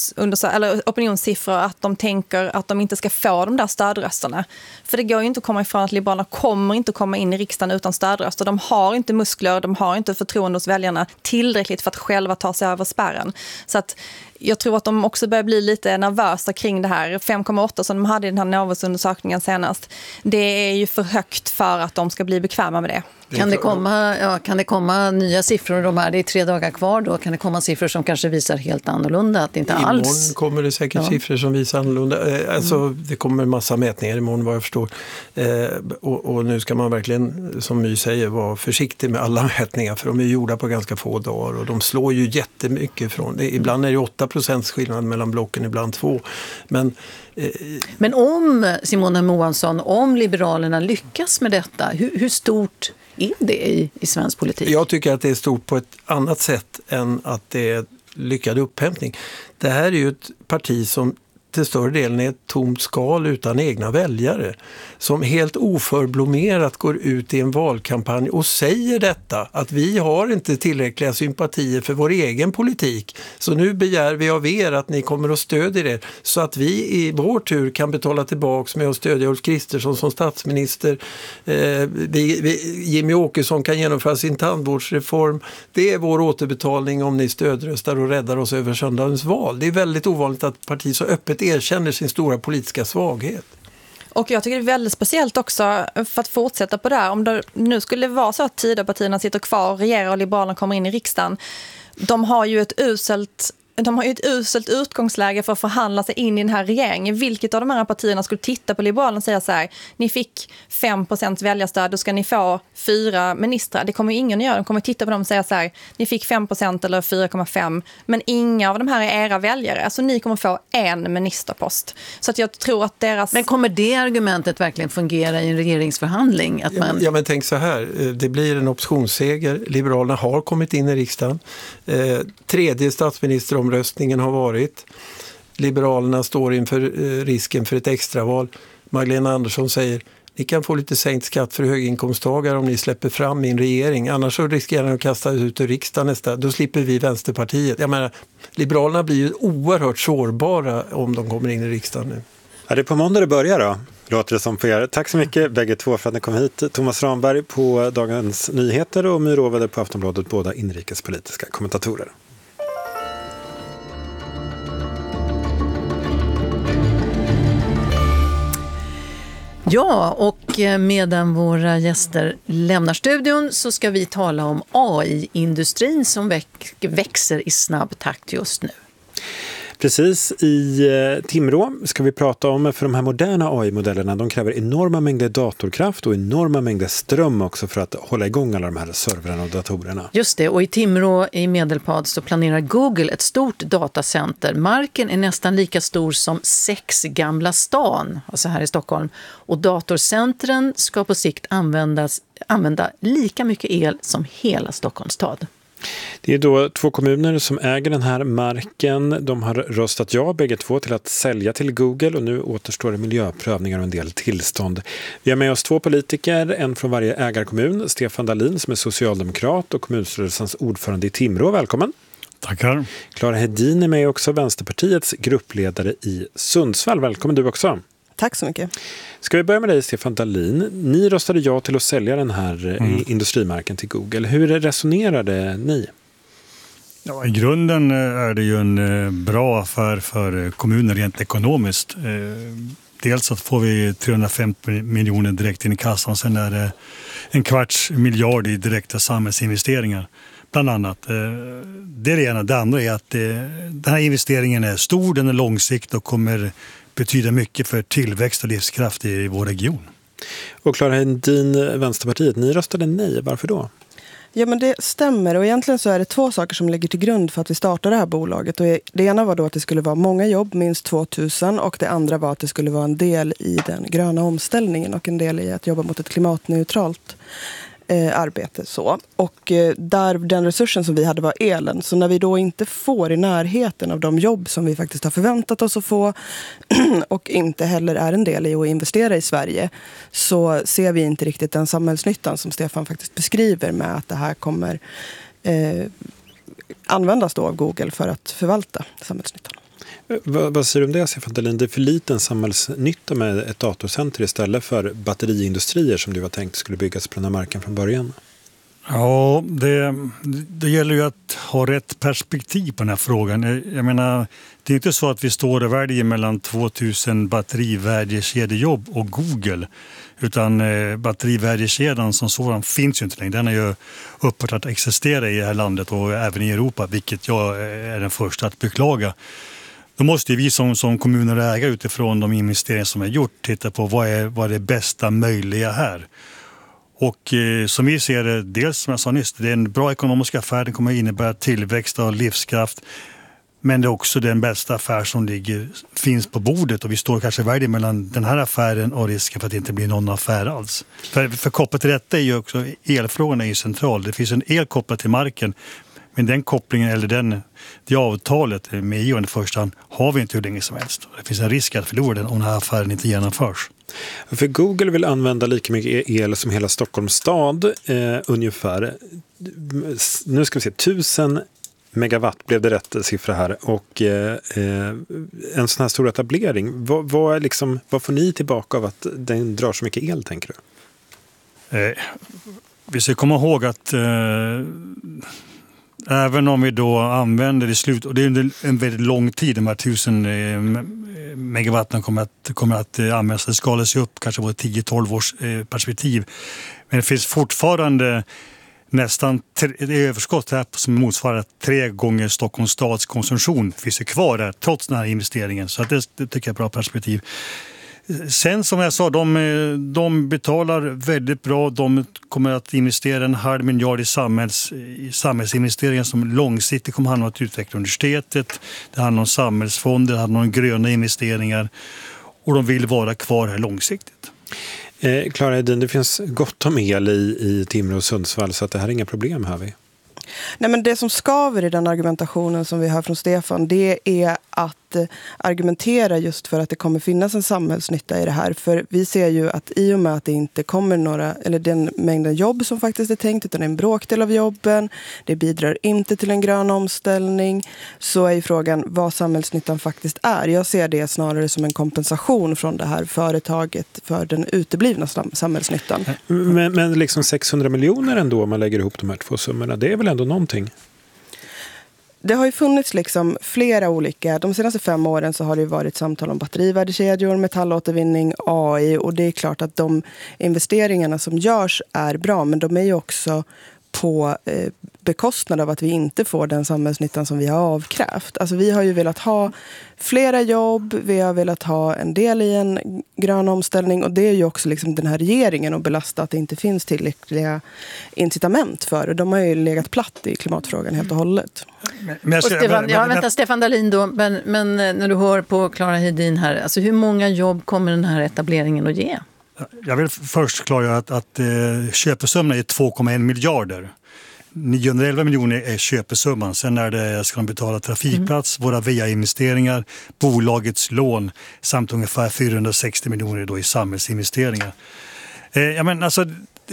eller opinionssiffror att de tänker att de inte ska få de där stödrösterna. För det går ju inte att komma ifrån att Liberalerna kommer inte komma in i riksdagen utan stödröster. De har inte muskler, de har inte förtroende hos väljarna tillräckligt för att själva ta sig över spärren. Så att jag tror att de också börjar bli lite nervösa kring det här. fem komma åtta som de hade i den här Novus-undersökningen senast. Det är ju för högt för att de ska bli bekväma med det. Kan det komma, ja, kan det komma nya siffror? De här, det är tre dagar kvar då. Kan det komma siffror som kanske visar helt annorlunda? Att det inte imorgon alls... kommer det säkert ja. siffror som visar annorlunda. Alltså, mm. Det kommer en massa mätningar imorgon vad jag förstår. Eh, och, och nu ska man verkligen, som My säger, vara försiktig med alla mätningar. För de är gjorda på ganska få dagar. Och de slår ju jättemycket från. Det, ibland är det åtta procents skillnad mellan blocken, ibland två. Men... Men om, Simona Moansson, om Liberalerna lyckas med detta, hur, hur stort är det i, i svensk politik? Jag tycker att det är stort på ett annat sätt än att det är lyckad upphämtning. Det här är ju ett parti som till större delen är ett tomt skal utan egna väljare, som helt oförblommerat går ut i en valkampanj och säger detta, att vi har inte tillräckliga sympatier för vår egen politik, så nu begär vi av er att ni kommer att stödja det så att vi i vår tur kan betala tillbaks med att stödja Ulf Kristersson som statsminister. Eh, vi, vi, Jimmy Åkesson kan genomföra sin tandvårdsreform. Det är vår återbetalning om ni stödröstar och räddar oss över söndagens val. Det är väldigt ovanligt att parti så öppet erkänner sin stora politiska svaghet. Och jag tycker det är väldigt speciellt också, för att fortsätta på det här, om det nu skulle vara så att Tidöpartierna sitter kvar och regerar och Liberalerna kommer in i riksdagen, de har ju ett uselt De har ju ett uselt utgångsläge för att förhandla sig in i den här regeringen. Vilket av de här partierna skulle titta på Liberalerna och säga så här: ni fick fem procent väljarstöd, då ska ni få fyra ministrar. Det kommer ju ingen att göra. De kommer titta på dem och säga så här: ni fick fem procent eller fyra komma fem, men inga av de här är era väljare. Alltså ni kommer få en ministerpost. Så att jag tror att deras... Men kommer det argumentet verkligen fungera i en regeringsförhandling? Att man... ja, ja, men tänk så här. Det blir en oppositionsseger. Liberalerna har kommit in i riksdagen. Eh, tredje statsminister Röstningen har varit. Liberalerna står inför eh, risken för ett extraval. Magdalena Andersson säger: ni kan få lite sänkt skatt för höginkomsttagare om ni släpper fram min regering. Annars så riskerar ni att kasta ut ur riksdagen nästa. Då slipper vi Vänsterpartiet. Jag menar, Liberalerna blir ju oerhört sårbara om de kommer in i riksdagen nu. Är det på måndag det börjar då? Låter det som på er. Tack så mycket bägge två för att ni kom hit. Thomas Ramberg på Dagens Nyheter och My Råväder på Aftonbladet, båda inrikespolitiska kommentatorer. Ja, och medan våra gäster lämnar studion så ska vi tala om A I-industrin som väx- växer i snabb takt just nu. Precis, i Timrå ska vi prata om, för de här moderna A I-modellerna, de kräver enorma mängder datorkraft och enorma mängder ström också för att hålla igång alla de här servrarna och datorerna. Just det, och i Timrå i Medelpad så planerar Google ett stort datacenter. Marken är nästan lika stor som sex Gamla stan, alltså här i Stockholm. Och datorcentren ska på sikt användas, använda lika mycket el som hela Stockholms stad. Det är då två kommuner som äger den här marken. De har röstat ja bägge två till att sälja till Google och nu återstår det miljöprövningar och en del tillstånd. Vi har med oss två politiker, en från varje ägarkommun. Stefan Dahlin som är socialdemokrat och kommunstyrelsens ordförande i Timrå. Välkommen. Tackar. Clara Hedin är med också, Vänsterpartiets gruppledare i Sundsvall. Välkommen du också. Tack så mycket. Ska vi börja med dig, Stefan Dahlin. Ni röstade ja till att sälja den här mm. industrimarken till Google. Hur resonerade ni? Ja, i grunden är det ju en bra affär för kommunen rent ekonomiskt. Dels så får vi trehundrafemtio miljoner direkt in i kassan. Sen är det en kvarts miljard i direkta samhällsinvesteringar. Bland annat. Det är det ena. Det andra är att den här investeringen är stor, den är långsiktig och kommer betyder mycket för tillväxt och livskraft i vår region. Och Clara Hedin, Vänsterpartiet, ni röstade nej. Varför då? Ja, men det stämmer, och egentligen så är det två saker som ligger till grund för att vi startade det här bolaget. Och det ena var då att det skulle vara många jobb, minst tvåtusen, och det andra var att det skulle vara en del i den gröna omställningen och en del i att jobba mot ett klimatneutralt eh, arbete. Så. Och eh, där den resursen som vi hade var elen. Så när vi då inte får i närheten av de jobb som vi faktiskt har förväntat oss att få och inte heller är en del i att investera i Sverige, så ser vi inte riktigt den samhällsnyttan som Stefan faktiskt beskriver med att det här kommer eh, användas då av Google för att förvalta samhällsnyttan. Vad, vad säger du om det, Stefan Dahlin? Det är för liten samhällsnytta med ett datorcenter istället för batteriindustrier som du var tänkt skulle byggas på den här marken från början. Ja, det, det gäller ju att ha rätt perspektiv på den här frågan. Jag menar, det är inte så att vi står och väljer mellan tvåtusen batterivärdekedjejobb och Google. Utan eh, batterivärdekedjan som sådan finns ju inte längre. Den är ju upphört att existera i det här landet och även i Europa, vilket jag är den första att beklaga. Då måste vi som, som kommuner och ägare utifrån de investeringar som är gjort titta på vad är, vad är det bästa möjliga här. Och eh, som vi ser det, dels som jag sa nyss, det är en bra ekonomisk affär, den kommer att innebära tillväxt och livskraft. Men det är också den bästa affär som ligger, finns på bordet och vi står kanske värde mellan den här affären och risken för att det inte blir någon affär alls. För, för kopplat till detta är ju också, elfrågan är ju central. Det finns en el kopplad till marken, men den kopplingen eller den, det avtalet med E U i första hand har vi inte hur länge som helst. Det finns en risk att förlora den om den här affären inte genomförs. För Google vill använda lika mycket el som hela Stockholms stad eh, ungefär. Nu ska vi se, tusen megawatt blev det rätt siffra här och eh, en sån här stor etablering. Vad, vad, är liksom, vad får ni tillbaka av att den drar så mycket el, tänker du? Eh, vi ska komma ihåg att eh, även om vi då använder det i slut, och det är under en väldigt lång tid, de här tusen eh, megawatten kommer att, kommer att eh, användas, det skalas ju upp kanske på tio till tolv års eh, perspektiv. Men det finns fortfarande nästan ett överskott här som motsvarar tre gånger Stockholms stads konsumtion finns ju kvar där trots den här investeringen. Så att det, det tycker jag är ett bra perspektiv. Sen som jag sa, de, de betalar väldigt bra. De kommer att investera en halv miljard i, samhälls, i samhällsinvesteringar som långsiktigt kommer handla om att utveckla universitetet. Det handlar om samhällsfonder, det handlar om gröna investeringar. Och de vill vara kvar här långsiktigt. Eh, Clara Hedin, det finns gott om el i, i Timrå och Sundsvall så att det här är inga problem här vi. Nej, men det som skaver i den argumentationen som vi hör från Stefan, det är att argumentera just för att det kommer finnas en samhällsnytta i det här. För vi ser ju att i och med att det inte kommer några, eller den mängden jobb som faktiskt är tänkt, utan en bråkdel av jobben, det bidrar inte till en grön omställning, så är ju frågan vad samhällsnyttan faktiskt är. Jag ser det snarare som en kompensation från det här företaget för den uteblivna samhällsnyttan. Men, men liksom sexhundra miljoner ändå om man lägger ihop de här två summorna, det är väl ändå någonting? Det har ju funnits liksom flera olika, de senaste fem åren så har det ju varit samtal om batterivärdekedjor, metallåtervinning, A I, och det är klart att de investeringarna som görs är bra, men de är ju också på eh, bekostnad av att vi inte får den samhällsnyttan som vi har avkrävt. Alltså vi har ju velat ha flera jobb, vi har velat ha en del i en grön omställning, och det är ju också liksom den här regeringen att belasta att det inte finns tillräckliga incitament för, och de har ju legat platt i klimatfrågan helt och hållet. Men, men och Stefan, ja, vänta, Stefan Dahlin då, men, men när du hör på Clara Hedin här, alltså hur många jobb kommer den här etableringen att ge? Jag vill först klargöra att, att eh, köpesumman är två komma en miljarder. niohundraelva miljoner är köpesumman. Sen är det, ska de betala trafikplats, mm. våra V A-investeringar, bolagets lån samt ungefär fyrahundrasextio miljoner då i samhällsinvesteringar. Eh, jag men, alltså,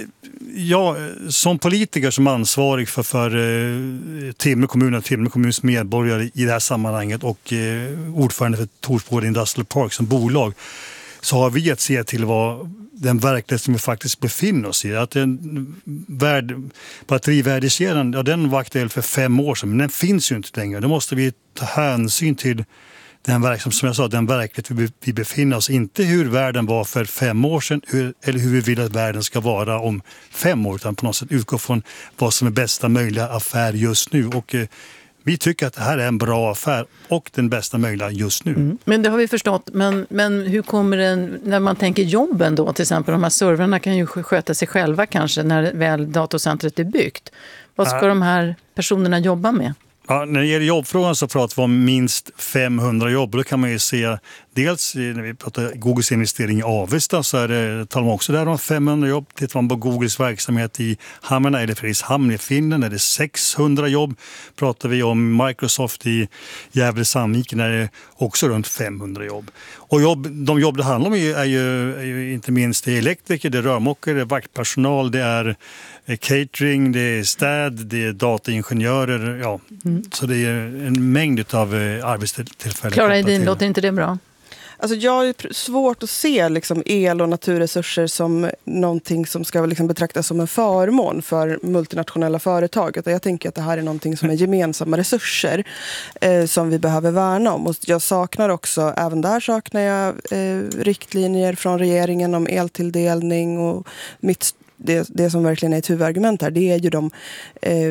jag, som politiker som ansvarig för, för eh, Timrå kommun och Timrå kommuns medborgare i det här sammanhanget och eh, ordförande för Torsgård Industrial Park som bolag, så har vi att se till vad den verklighet som vi faktiskt befinner oss i. Att en värld, batterivärdekedjan, ja, den var aktuell för fem år sedan, men den finns ju inte längre. Då måste vi ta hänsyn till den verklighet, som jag sa, den verklighet vi, vi befinner oss. Inte hur världen var för fem år sedan hur, eller hur vi vill att världen ska vara om fem år, utan på något sätt utgå från vad som är bästa möjliga affär just nu. Och eh, vi tycker att det här är en bra affär och den bästa möjliga just nu. Mm. Men det har vi förstått. Men, men hur kommer det, när man tänker jobben då, till exempel de här servrarna kan ju sköta sig själva kanske när väl datorcentret är byggt. Vad ska ja. de här personerna jobba med? Ja, när det gäller jobbfrågan så pratar vi om minst femhundra jobb. Då kan man ju se, dels när vi pratar Googles investering i Avesta, så är det, talar man också där om femhundra jobb. Tittar man på Googles verksamhet i Hammarna eller Fredrikshamn i Finland är det sexhundra jobb. Pratar vi om Microsoft i Gävle-Sandviken är det också runt femhundra jobb. Och jobb, de jobb det handlar om är ju, är ju, är ju inte minst det är elektriker, det är rörmokare, det är vaktpersonal, det är catering, det är städ, det är dataingenjörer, ja. Mm. Så det är en mängd av arbetstillfällen. Clara Hedin, låter inte det bra? Alltså jag har svårt att se liksom el- och naturresurser som någonting som ska liksom betraktas som en förmån för multinationella företag. Jag tänker att det här är någonting som är gemensamma resurser eh, som vi behöver värna om. Och jag saknar också, även där saknar jag eh, riktlinjer från regeringen om eltilldelning, och mitt, det, det som verkligen är ett huvudargument här, det är ju de eh,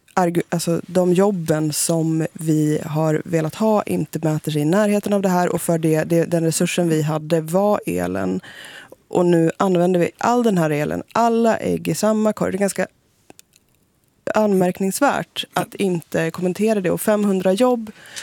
Alltså de jobben som vi har velat ha inte mäter sig i närheten av det här, och för det, det, den resursen vi hade var elen, och nu använder vi all den här elen, alla ägg i samma korg. Det är ganska anmärkningsvärt att inte kommentera det, och femhundra jobb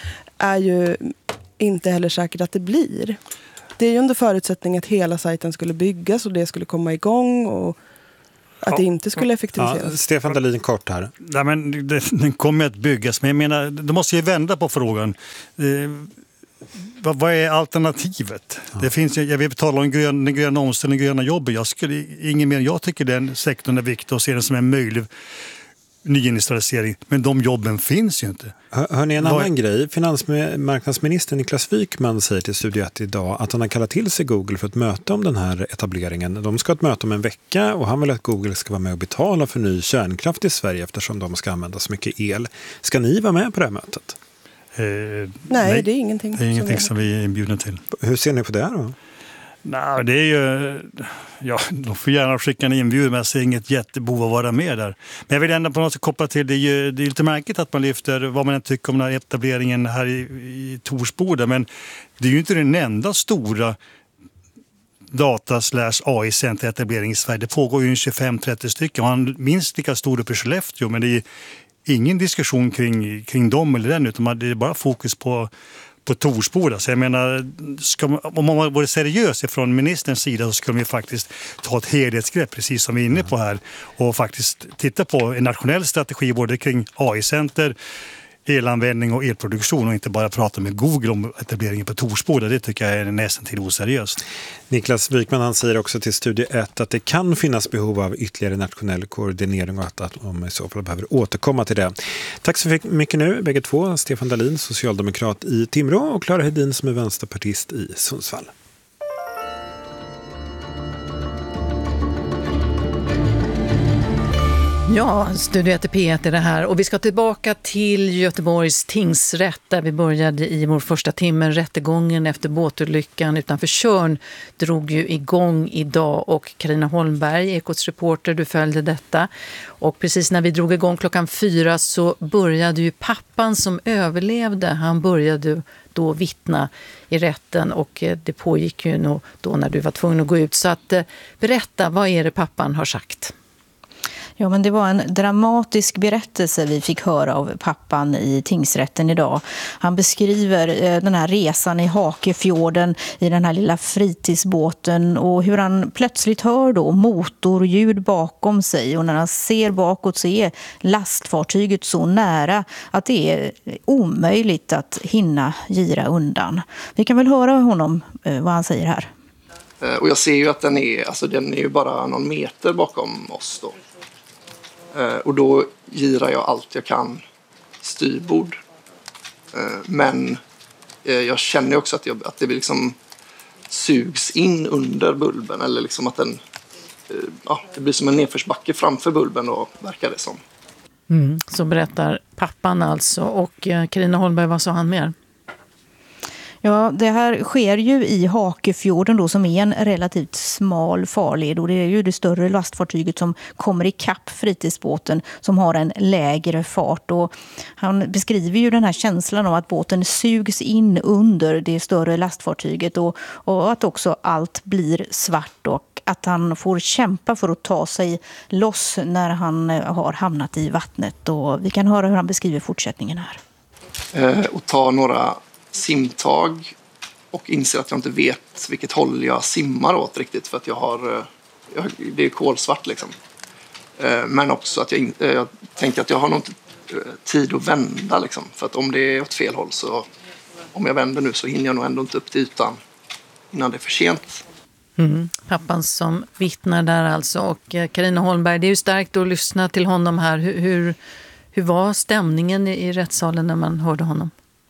är ju inte heller säkert att det blir. Det är ju under förutsättning att hela sajten skulle byggas och det skulle komma igång och att ja. det inte skulle effektiviseras. Ja, Stefan Dahlin kort här. Nej, men det, den kommer att byggas, men jag menar, då måste ju vända på frågan. Eh, vad, vad är alternativet? Ja. Det finns, jag vill tala om grön, den gröna omställningen, gröna jobben. Jag skulle, ingen mer, jag tycker den sektorn är viktig och ser den som en möjlig nyindustrialisering, men de jobben finns ju inte. Hör, hör ni en annan Var... grej? Finansmarknadsminister Niklas Wykman säger till Studio ett idag att han har kallat till sig Google för ett möte om den här etableringen. De ska ha ett möte om en vecka och han vill att Google ska vara med och betala för ny kärnkraft i Sverige eftersom de ska använda så mycket el. Ska ni vara med på det här mötet? Eh, nej, nej, det är ingenting. Det är ingenting som vi är inbjudna till. Hur ser ni på det då? Nej, det är ju... Ja, de får gärna skicka en inbjudan, men jag ser inget jättebehov att vara med där. Men jag vill ändå på något sätt koppla till, det är ju det är lite märkligt att man lyfter vad man än tycker om den här etableringen här i, i Torsboda, men det är ju inte den enda stora data slash A I-centeretablering i Sverige. Det pågår ju tjugofem trettio stycken. Man har minst lika stor upp i Skellefteå, men det är ingen diskussion kring, kring dem eller den, utan det är bara fokus på på Torsboda. Så jag menar, ska man, om man var seriös från ministerns sida så ska man ju faktiskt ta ett helhetsgrepp, precis som vi är inne på här, och faktiskt titta på en nationell strategi både kring A I-center, elanvändning och elproduktion och inte bara prata med Google om etableringen på Torsboda. Det tycker jag är nästan till oseriöst. Niklas Wykman, han säger också till Studio ett att det kan finnas behov av ytterligare nationell koordinering och att, att om i så fall behöver återkomma till det. Tack så mycket nu, bägge två. Stefan Dahlin, socialdemokrat i Timrå, och Clara Hedin som är vänsterpartist i Sundsvall. Ja, Studio ett P ett är det här och vi ska tillbaka till Göteborgs tingsrätt där vi började i vår första timme. Rättegången efter båtolyckan utanför Tjörn drog ju igång idag och Carina Holmberg, Ekots reporter, du följde detta. Och precis när vi drog igång klockan fyra så började ju pappan som överlevde, han började då vittna i rätten och det pågick ju nog då när du var tvungen att gå ut. Så att berätta, vad är det pappan har sagt? Ja, men det var en dramatisk berättelse vi fick höra av pappan i tingsrätten idag. Han beskriver eh, den här resan i Hakefjorden i den här lilla fritidsbåten och hur han plötsligt hör då motorljud bakom sig, och när han ser bakåt så är lastfartyget så nära att det är omöjligt att hinna gira undan. Vi kan väl höra honom eh, vad han säger här. Och jag ser ju att den är, alltså den är ju bara någon meter bakom oss då. Och då girar jag allt jag kan styrbord. Men jag känner också att, jag, att det liksom sugs in under bulben. Eller liksom att den, ja, det blir som en nedförsbacke framför bulben då, verkar det som. Mm, så berättar pappan alltså. Och Carina Holmberg, vad sa han mer? Ja, det här sker ju i Hakefjorden då, som är en relativt smal farled, och det är ju det större lastfartyget som kommer i kapp fritidsbåten som har en lägre fart, och han beskriver ju den här känslan av att båten sugs in under det större lastfartyget och, och att också allt blir svart och att han får kämpa för att ta sig loss när han har hamnat i vattnet, och vi kan höra hur han beskriver fortsättningen här. Eh, och ta några simtag och inser att jag inte vet vilket håll jag simmar åt riktigt, för att jag har, jag, det är kolsvart liksom. Men också att jag, jag tänker att jag har nog inte tid att vända liksom, för att om det är åt fel håll så om jag vänder nu så hinner jag nog ändå inte upp till ytan innan det är för sent. Mm. Pappan som vittnar där alltså, och Carina Holmberg, det är ju starkt att lyssna till honom här. Hur, hur, hur var stämningen i, i rättssalen när man hörde honom?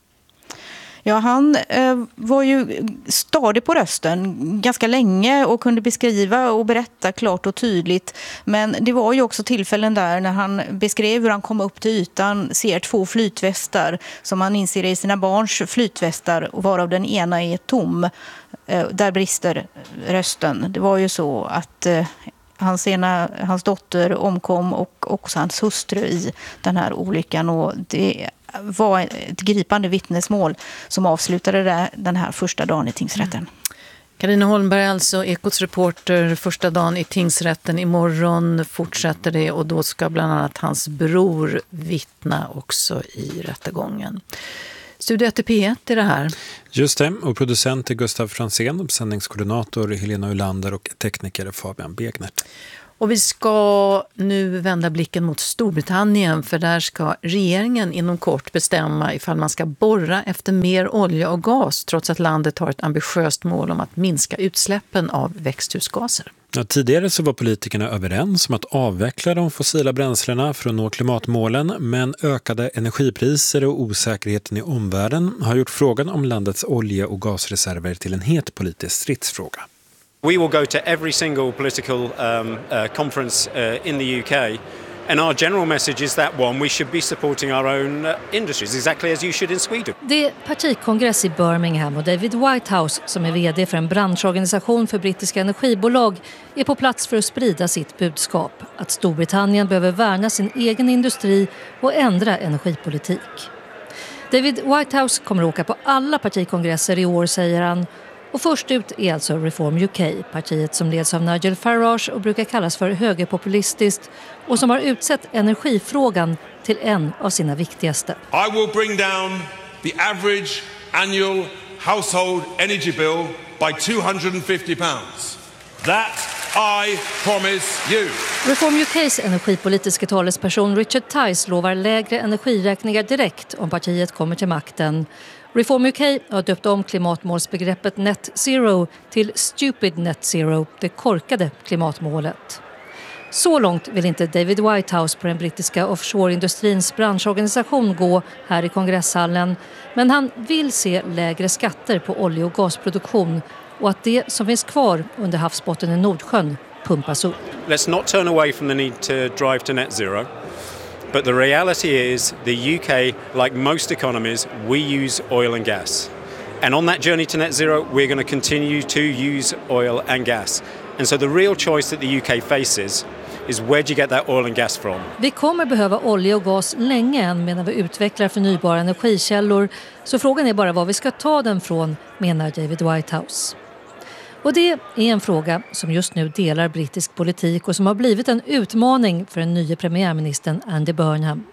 Ja, han eh, var ju stadig på rösten ganska länge och kunde beskriva och berätta klart och tydligt. Men det var ju också tillfällen där när han beskrev hur han kom upp till ytan, ser två flytvästar som han inser är sina barns flytvästar, varav den ena är tom. Eh, där brister rösten. Det var ju så att eh, hans, ena, hans dotter omkom och också hans hustru i den här olyckan, och det var ett gripande vittnesmål som avslutade den här första dagen i tingsrätten. Carina Holmberg alltså, Ekots reporter, första dagen i tingsrätten. Imorgon fortsätter det och då ska bland annat hans bror vittna också i rättegången. Studio ett P ett är det här. Just det, och producent är Gustav Fransén, sändningskoordinator Helena Ulander och tekniker Fabian Begnert. Och vi ska nu vända blicken mot Storbritannien, för där ska regeringen inom kort bestämma ifall man ska borra efter mer olja och gas, trots att landet har ett ambitiöst mål om att minska utsläppen av växthusgaser. Ja, tidigare så var politikerna överens om att avveckla de fossila bränslena för att nå klimatmålen, men ökade energipriser och osäkerheten i omvärlden har gjort frågan om landets olje- och gasreserver till en het politisk stridsfråga. We will go to every single political um, uh, conference uh, in the U K, and our general message is that one, we should be supporting our own uh, industries, exactly as you should in Sweden. Det är partikongress i Birmingham och David Whitehouse, som är vd för en branschorganisation för brittiska energibolag, är på plats för att sprida sitt budskap. Att Storbritannien behöver värna sin egen industri och ändra energipolitik. David Whitehouse kommer att åka på alla partikongresser i år, säger han. Och först ut är alltså Reform U K, partiet som leds av Nigel Farage och brukar kallas för högerpopulistiskt och som har utsett energifrågan till en av sina viktigaste. I will bring down the average annual household energy bill by two hundred fifty pounds. That I promise you. Reform U K:s energipolitiska talesperson Richard Tice lovar lägre energiräkningar direkt om partiet kommer till makten. Reform U K har döpt om klimatmålsbegreppet Net Zero till Stupid Net Zero, det korkade klimatmålet. Så långt vill inte David Whitehouse på den brittiska offshoreindustrins branschorganisation gå här i kongresshallen, men han vill se lägre skatter på olje- och gasproduktion och att det som finns kvar under havsbotten i Nordsjön pumpas upp. Let's not turn away from the need to drive to net zero. But the reality is the U K, like most economies, we use oil and gas. And on that journey to net zero, we're going to continue to use oil and gas. And so the real choice that the U K faces is where do you get that oil and gas from? Vi kommer behöva olja och gas länge än medan vi utvecklar förnybara energikällor. Så frågan är bara var vi ska ta den från, menar David Whitehouse. Och det är en fråga som just nu delar brittisk politik och som har blivit en utmaning för den nya premiärministern Andy Burnham.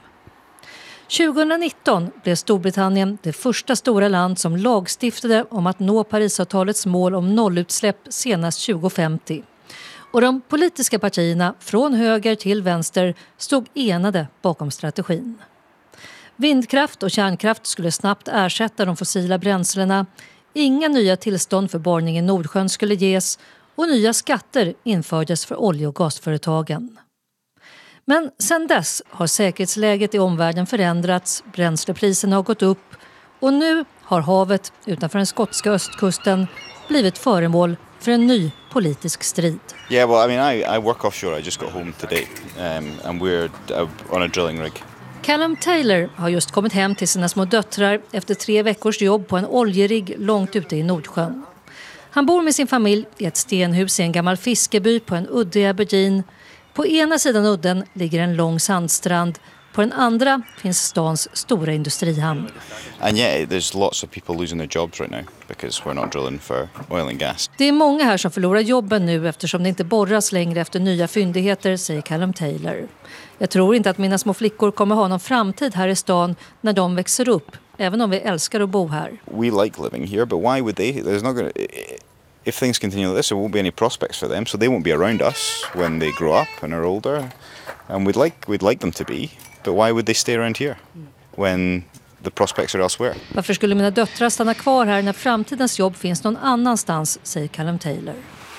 tjugonitton blev Storbritannien det första stora land som lagstiftade om att nå Parisavtalets mål om nollutsläpp senast tjugohundrafemtio. Och de politiska partierna från höger till vänster stod enade bakom strategin. Vindkraft och kärnkraft skulle snabbt ersätta de fossila bränslena. Inga nya tillstånd för borrning i Nordsjön skulle ges och nya skatter infördes för olje- och gasföretagen. Men sedan dess har säkerhetsläget i omvärlden förändrats, bränslepriserna har gått upp och nu har havet utanför den skotska östkusten blivit föremål för en ny politisk strid. Yeah, well, I mean, I, I work offshore. I just got home today, um, and we're on a drilling rig. Callum Taylor har just kommit hem till sina små döttrar efter tre veckors jobb på en oljerigg långt ute i Nordsjön. Han bor med sin familj i ett stenhus i en gammal fiskeby på en udde i Aberdeen. På ena sidan udden ligger en lång sandstrand. På den andra finns stans stora industrihamn. And yeah, there's lots of people losing their jobs right now because we're not drilling for oil and gas. Det är många här som förlorar jobben nu eftersom det inte borras längre efter nya fyndigheter, säger Callum Taylor. Jag tror inte att mina små flickor kommer ha någon framtid här i stan när de växer upp, även om vi älskar att bo här. We like living here, but why would they? There's not gonna, if things continue like this, there won't be any prospects for them, so they won't be around us when they grow up and are older. And we'd like we'd like them to be, but why would they stay around here when the prospects are elsewhere? Varför skulle mina döttrar stanna kvar här när framtidens jobb finns någon annanstans, säger Callum Taylor.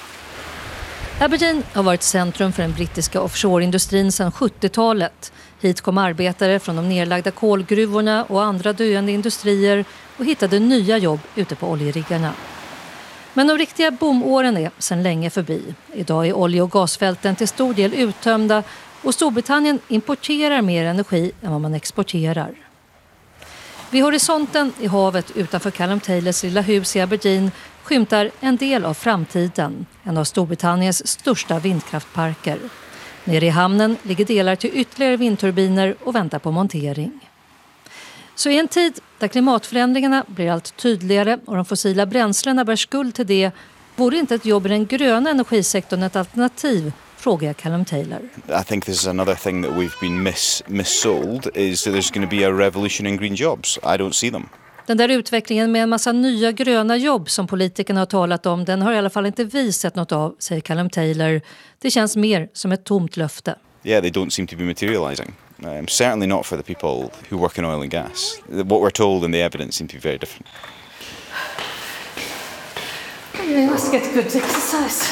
Aberdeen har varit centrum för den brittiska offshoreindustrin sedan sjuttiotalet. Hit kom arbetare från de nedlagda kolgruvorna och andra döende industrier och hittade nya jobb ute på oljeriggarna. Men de riktiga boomåren är sedan länge förbi. Idag är olje- och gasfälten till stor del uttömda och Storbritannien importerar mer energi än vad man exporterar. Vid horisonten i havet utanför Callum Taylors lilla hus i Aberdeen skymtar en del av framtiden, en av Storbritanniens största vindkraftparker. Nere i hamnen ligger delar till ytterligare vindturbiner och väntar på montering. Så i en tid där klimatförändringarna blir allt tydligare och de fossila bränslena bär skuld till det, vore inte ett jobb i den gröna energisektorn ett alternativ, frågar jag Callum Taylor. I think this is another thing that we've been miss missold is that there's going to be a revolution in green jobs. I don't see them. Den där utvecklingen med en massa nya gröna jobb som politikerna har talat om, den har i alla fall inte vi sett något av, säger Callum Taylor. Det känns mer som ett tomt löfte. Yeah, they don't seem to be materialising. Um, certainly not for the people who work in oil and gas. What we're told and the evidence seem to be very different. You must get good exercise.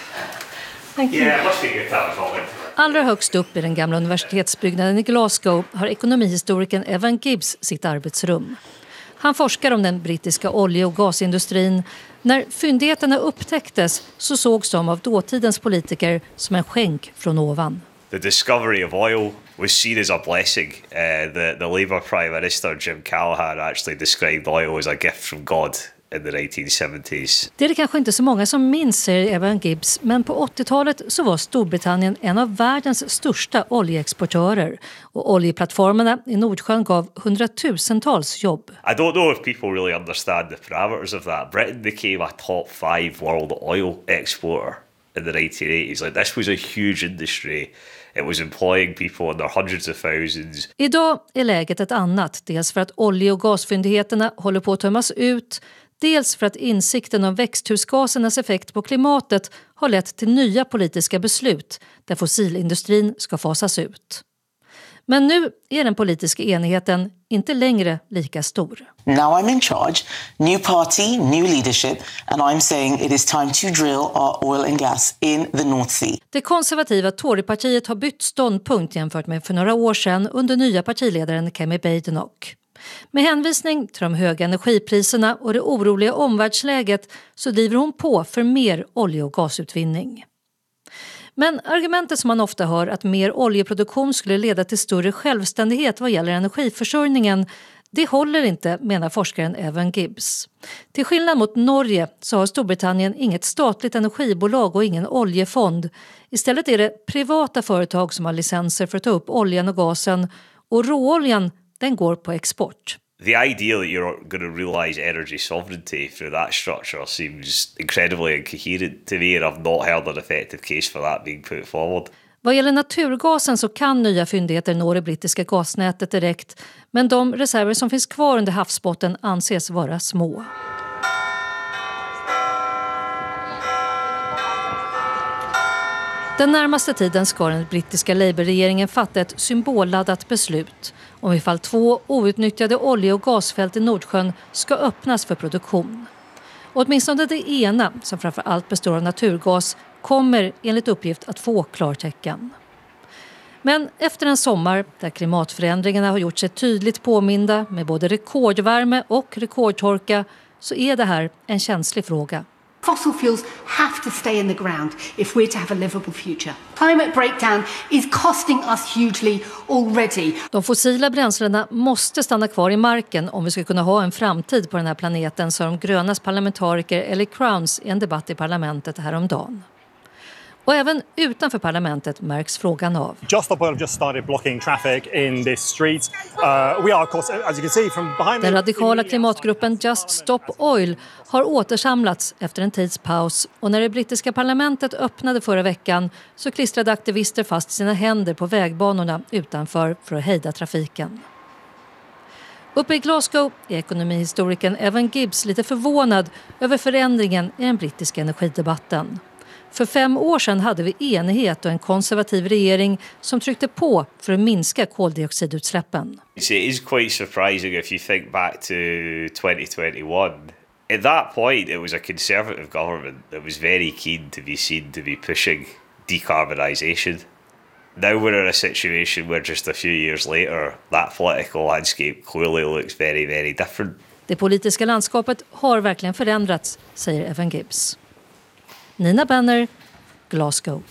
Thank you. Yeah, must be good time. Allra högst upp i den gamla universitetsbyggnaden i Glasgow har ekonomihistorikern Evan Gibbs sitt arbetsrum. Han forskar om den brittiska olje- och gasindustrin. När fyndigheterna upptäcktes så sågs de av dåtidens politiker som en skänk från ovan. The discovery of oil was seen as a blessing. Uh, the, the Labour Prime Minister Jim Callaghan actually described oil as a gift from God in the nineteen seventies. Det är det kanske inte så många som minns, säger Evan Gibbs, men på åttiotalet så var Storbritannien en av världens största oljeexportörer och oljeplattformarna i Nordsjön gav hundratusentals jobb. I don't know if people really understand the parameters of that. Britain became a top five world oil exporter in the nineteen eighties. Like, this was a huge industry. It was employing people in their hundreds of thousands. Idag är läget ett annat, dels för att olje- och gasfyndigheterna håller på att tömmas ut, dels för att insikten om växthusgasernas effekt på klimatet har lett till nya politiska beslut där fossilindustrin ska fasas ut. Men nu är den politiska enigheten inte längre lika stor. Now I'm in charge, new party, new leadership, and I'm saying it is time to drill our oil and gas in the North Sea. Det konservativa Torypartiet har bytt ståndpunkt jämfört med för några år sedan under nya partiledaren Kemi Badenoch. Med hänvisning till de höga energipriserna och det oroliga omvärldsläget så driver hon på för mer olje- och gasutvinning. Men argumentet som man ofta hör att mer oljeproduktion skulle leda till större självständighet vad gäller energiförsörjningen, det håller inte, menar forskaren Evan Gibbs. Till skillnad mot Norge så har Storbritannien inget statligt energibolag och ingen oljefond. Istället är det privata företag som har licenser för att ta upp oljan och gasen, och råoljan den går på export. The idea that you're going to realise energy sovereignty through that structure seems incredibly incoherent to me, and I've not heard an effective case for that being put forward. Vad gäller naturgasen så kan nya fyndigheter nå det brittiska gasnätet direkt, men de reserver som finns kvar under havsbotten anses vara små. Den närmaste tiden ska den brittiska Labour-regeringen fatta ett symbolladdat beslut om ifall två outnyttjade olje- och gasfält i Nordsjön ska öppnas för produktion. Och åtminstone det ena, som framför allt består av naturgas, kommer enligt uppgift att få klartecken. Men efter en sommar där klimatförändringarna har gjort sig tydligt påminda med både rekordvärme och rekordtorka, så är det här en känslig fråga. Fossil fuels have to stay in the ground if we're to have a livable future. Climate breakdown is costing us hugely already. De fossila bränslena måste stanna kvar i marken om vi ska kunna ha en framtid på den här planeten, sa de grönas parlamentariker Ellie Crowns i en debatt i parlamentet häromdagen. Och även utanför parlamentet märks frågan av. Just Stop Oil have just started blocking traffic in this street. Uh, we are, of course, as you can see from behind me. Den radikala klimatgruppen Just Stop Oil har återsamlats efter en tids paus, och när det brittiska parlamentet öppnade förra veckan så klistrade aktivister fast sina händer på vägbanorna utanför för att hejda trafiken. Uppe i Glasgow är ekonomihistorikern Evan Gibbs lite förvånad över förändringen i den brittiska energidebatten. För fem år sedan hade vi enighet och en konservativ regering som tryckte på för att minska koldioxidutsläppen. It is quite surprising if you think back to twenty twenty-one. At that point it was a conservative government that was very keen to be seen to be pushing decarbonisation. Now we're in a situation where just a few years later that political landscape clearly looks very, very different. Det politiska landskapet har verkligen förändrats, säger Evan Gibbs. Nina Benner, Glasgow.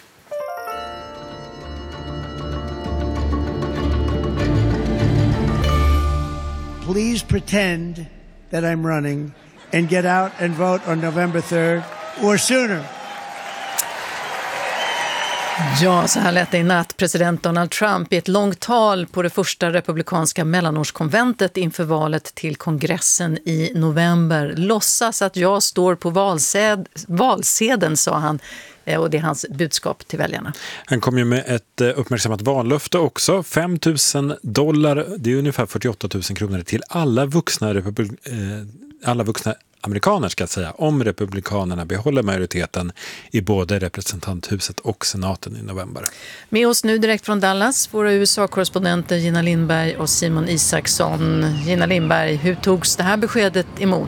Please pretend that I'm running and get out and vote on November third or sooner. Ja, så här lät det i natt. President Donald Trump i ett långt tal på det första republikanska mellanårskonventet inför valet till kongressen i november. Låtsas att jag står på valsed- valsedeln, sa han. Och det är hans budskap till väljarna. Han kom ju med ett uppmärksammat vallöfte också. fem tusen dollar, det är ungefär fyrtioåtta tusen kronor till alla vuxna, republik- eh, alla vuxna amerikaner ska jag säga, om republikanerna behåller majoriteten i både representanthuset och senaten i november. Med oss nu direkt från Dallas, våra U S A-korrespondenter Gina Lindberg och Simon Isaksson. Gina Lindberg, hur togs det här beskedet emot?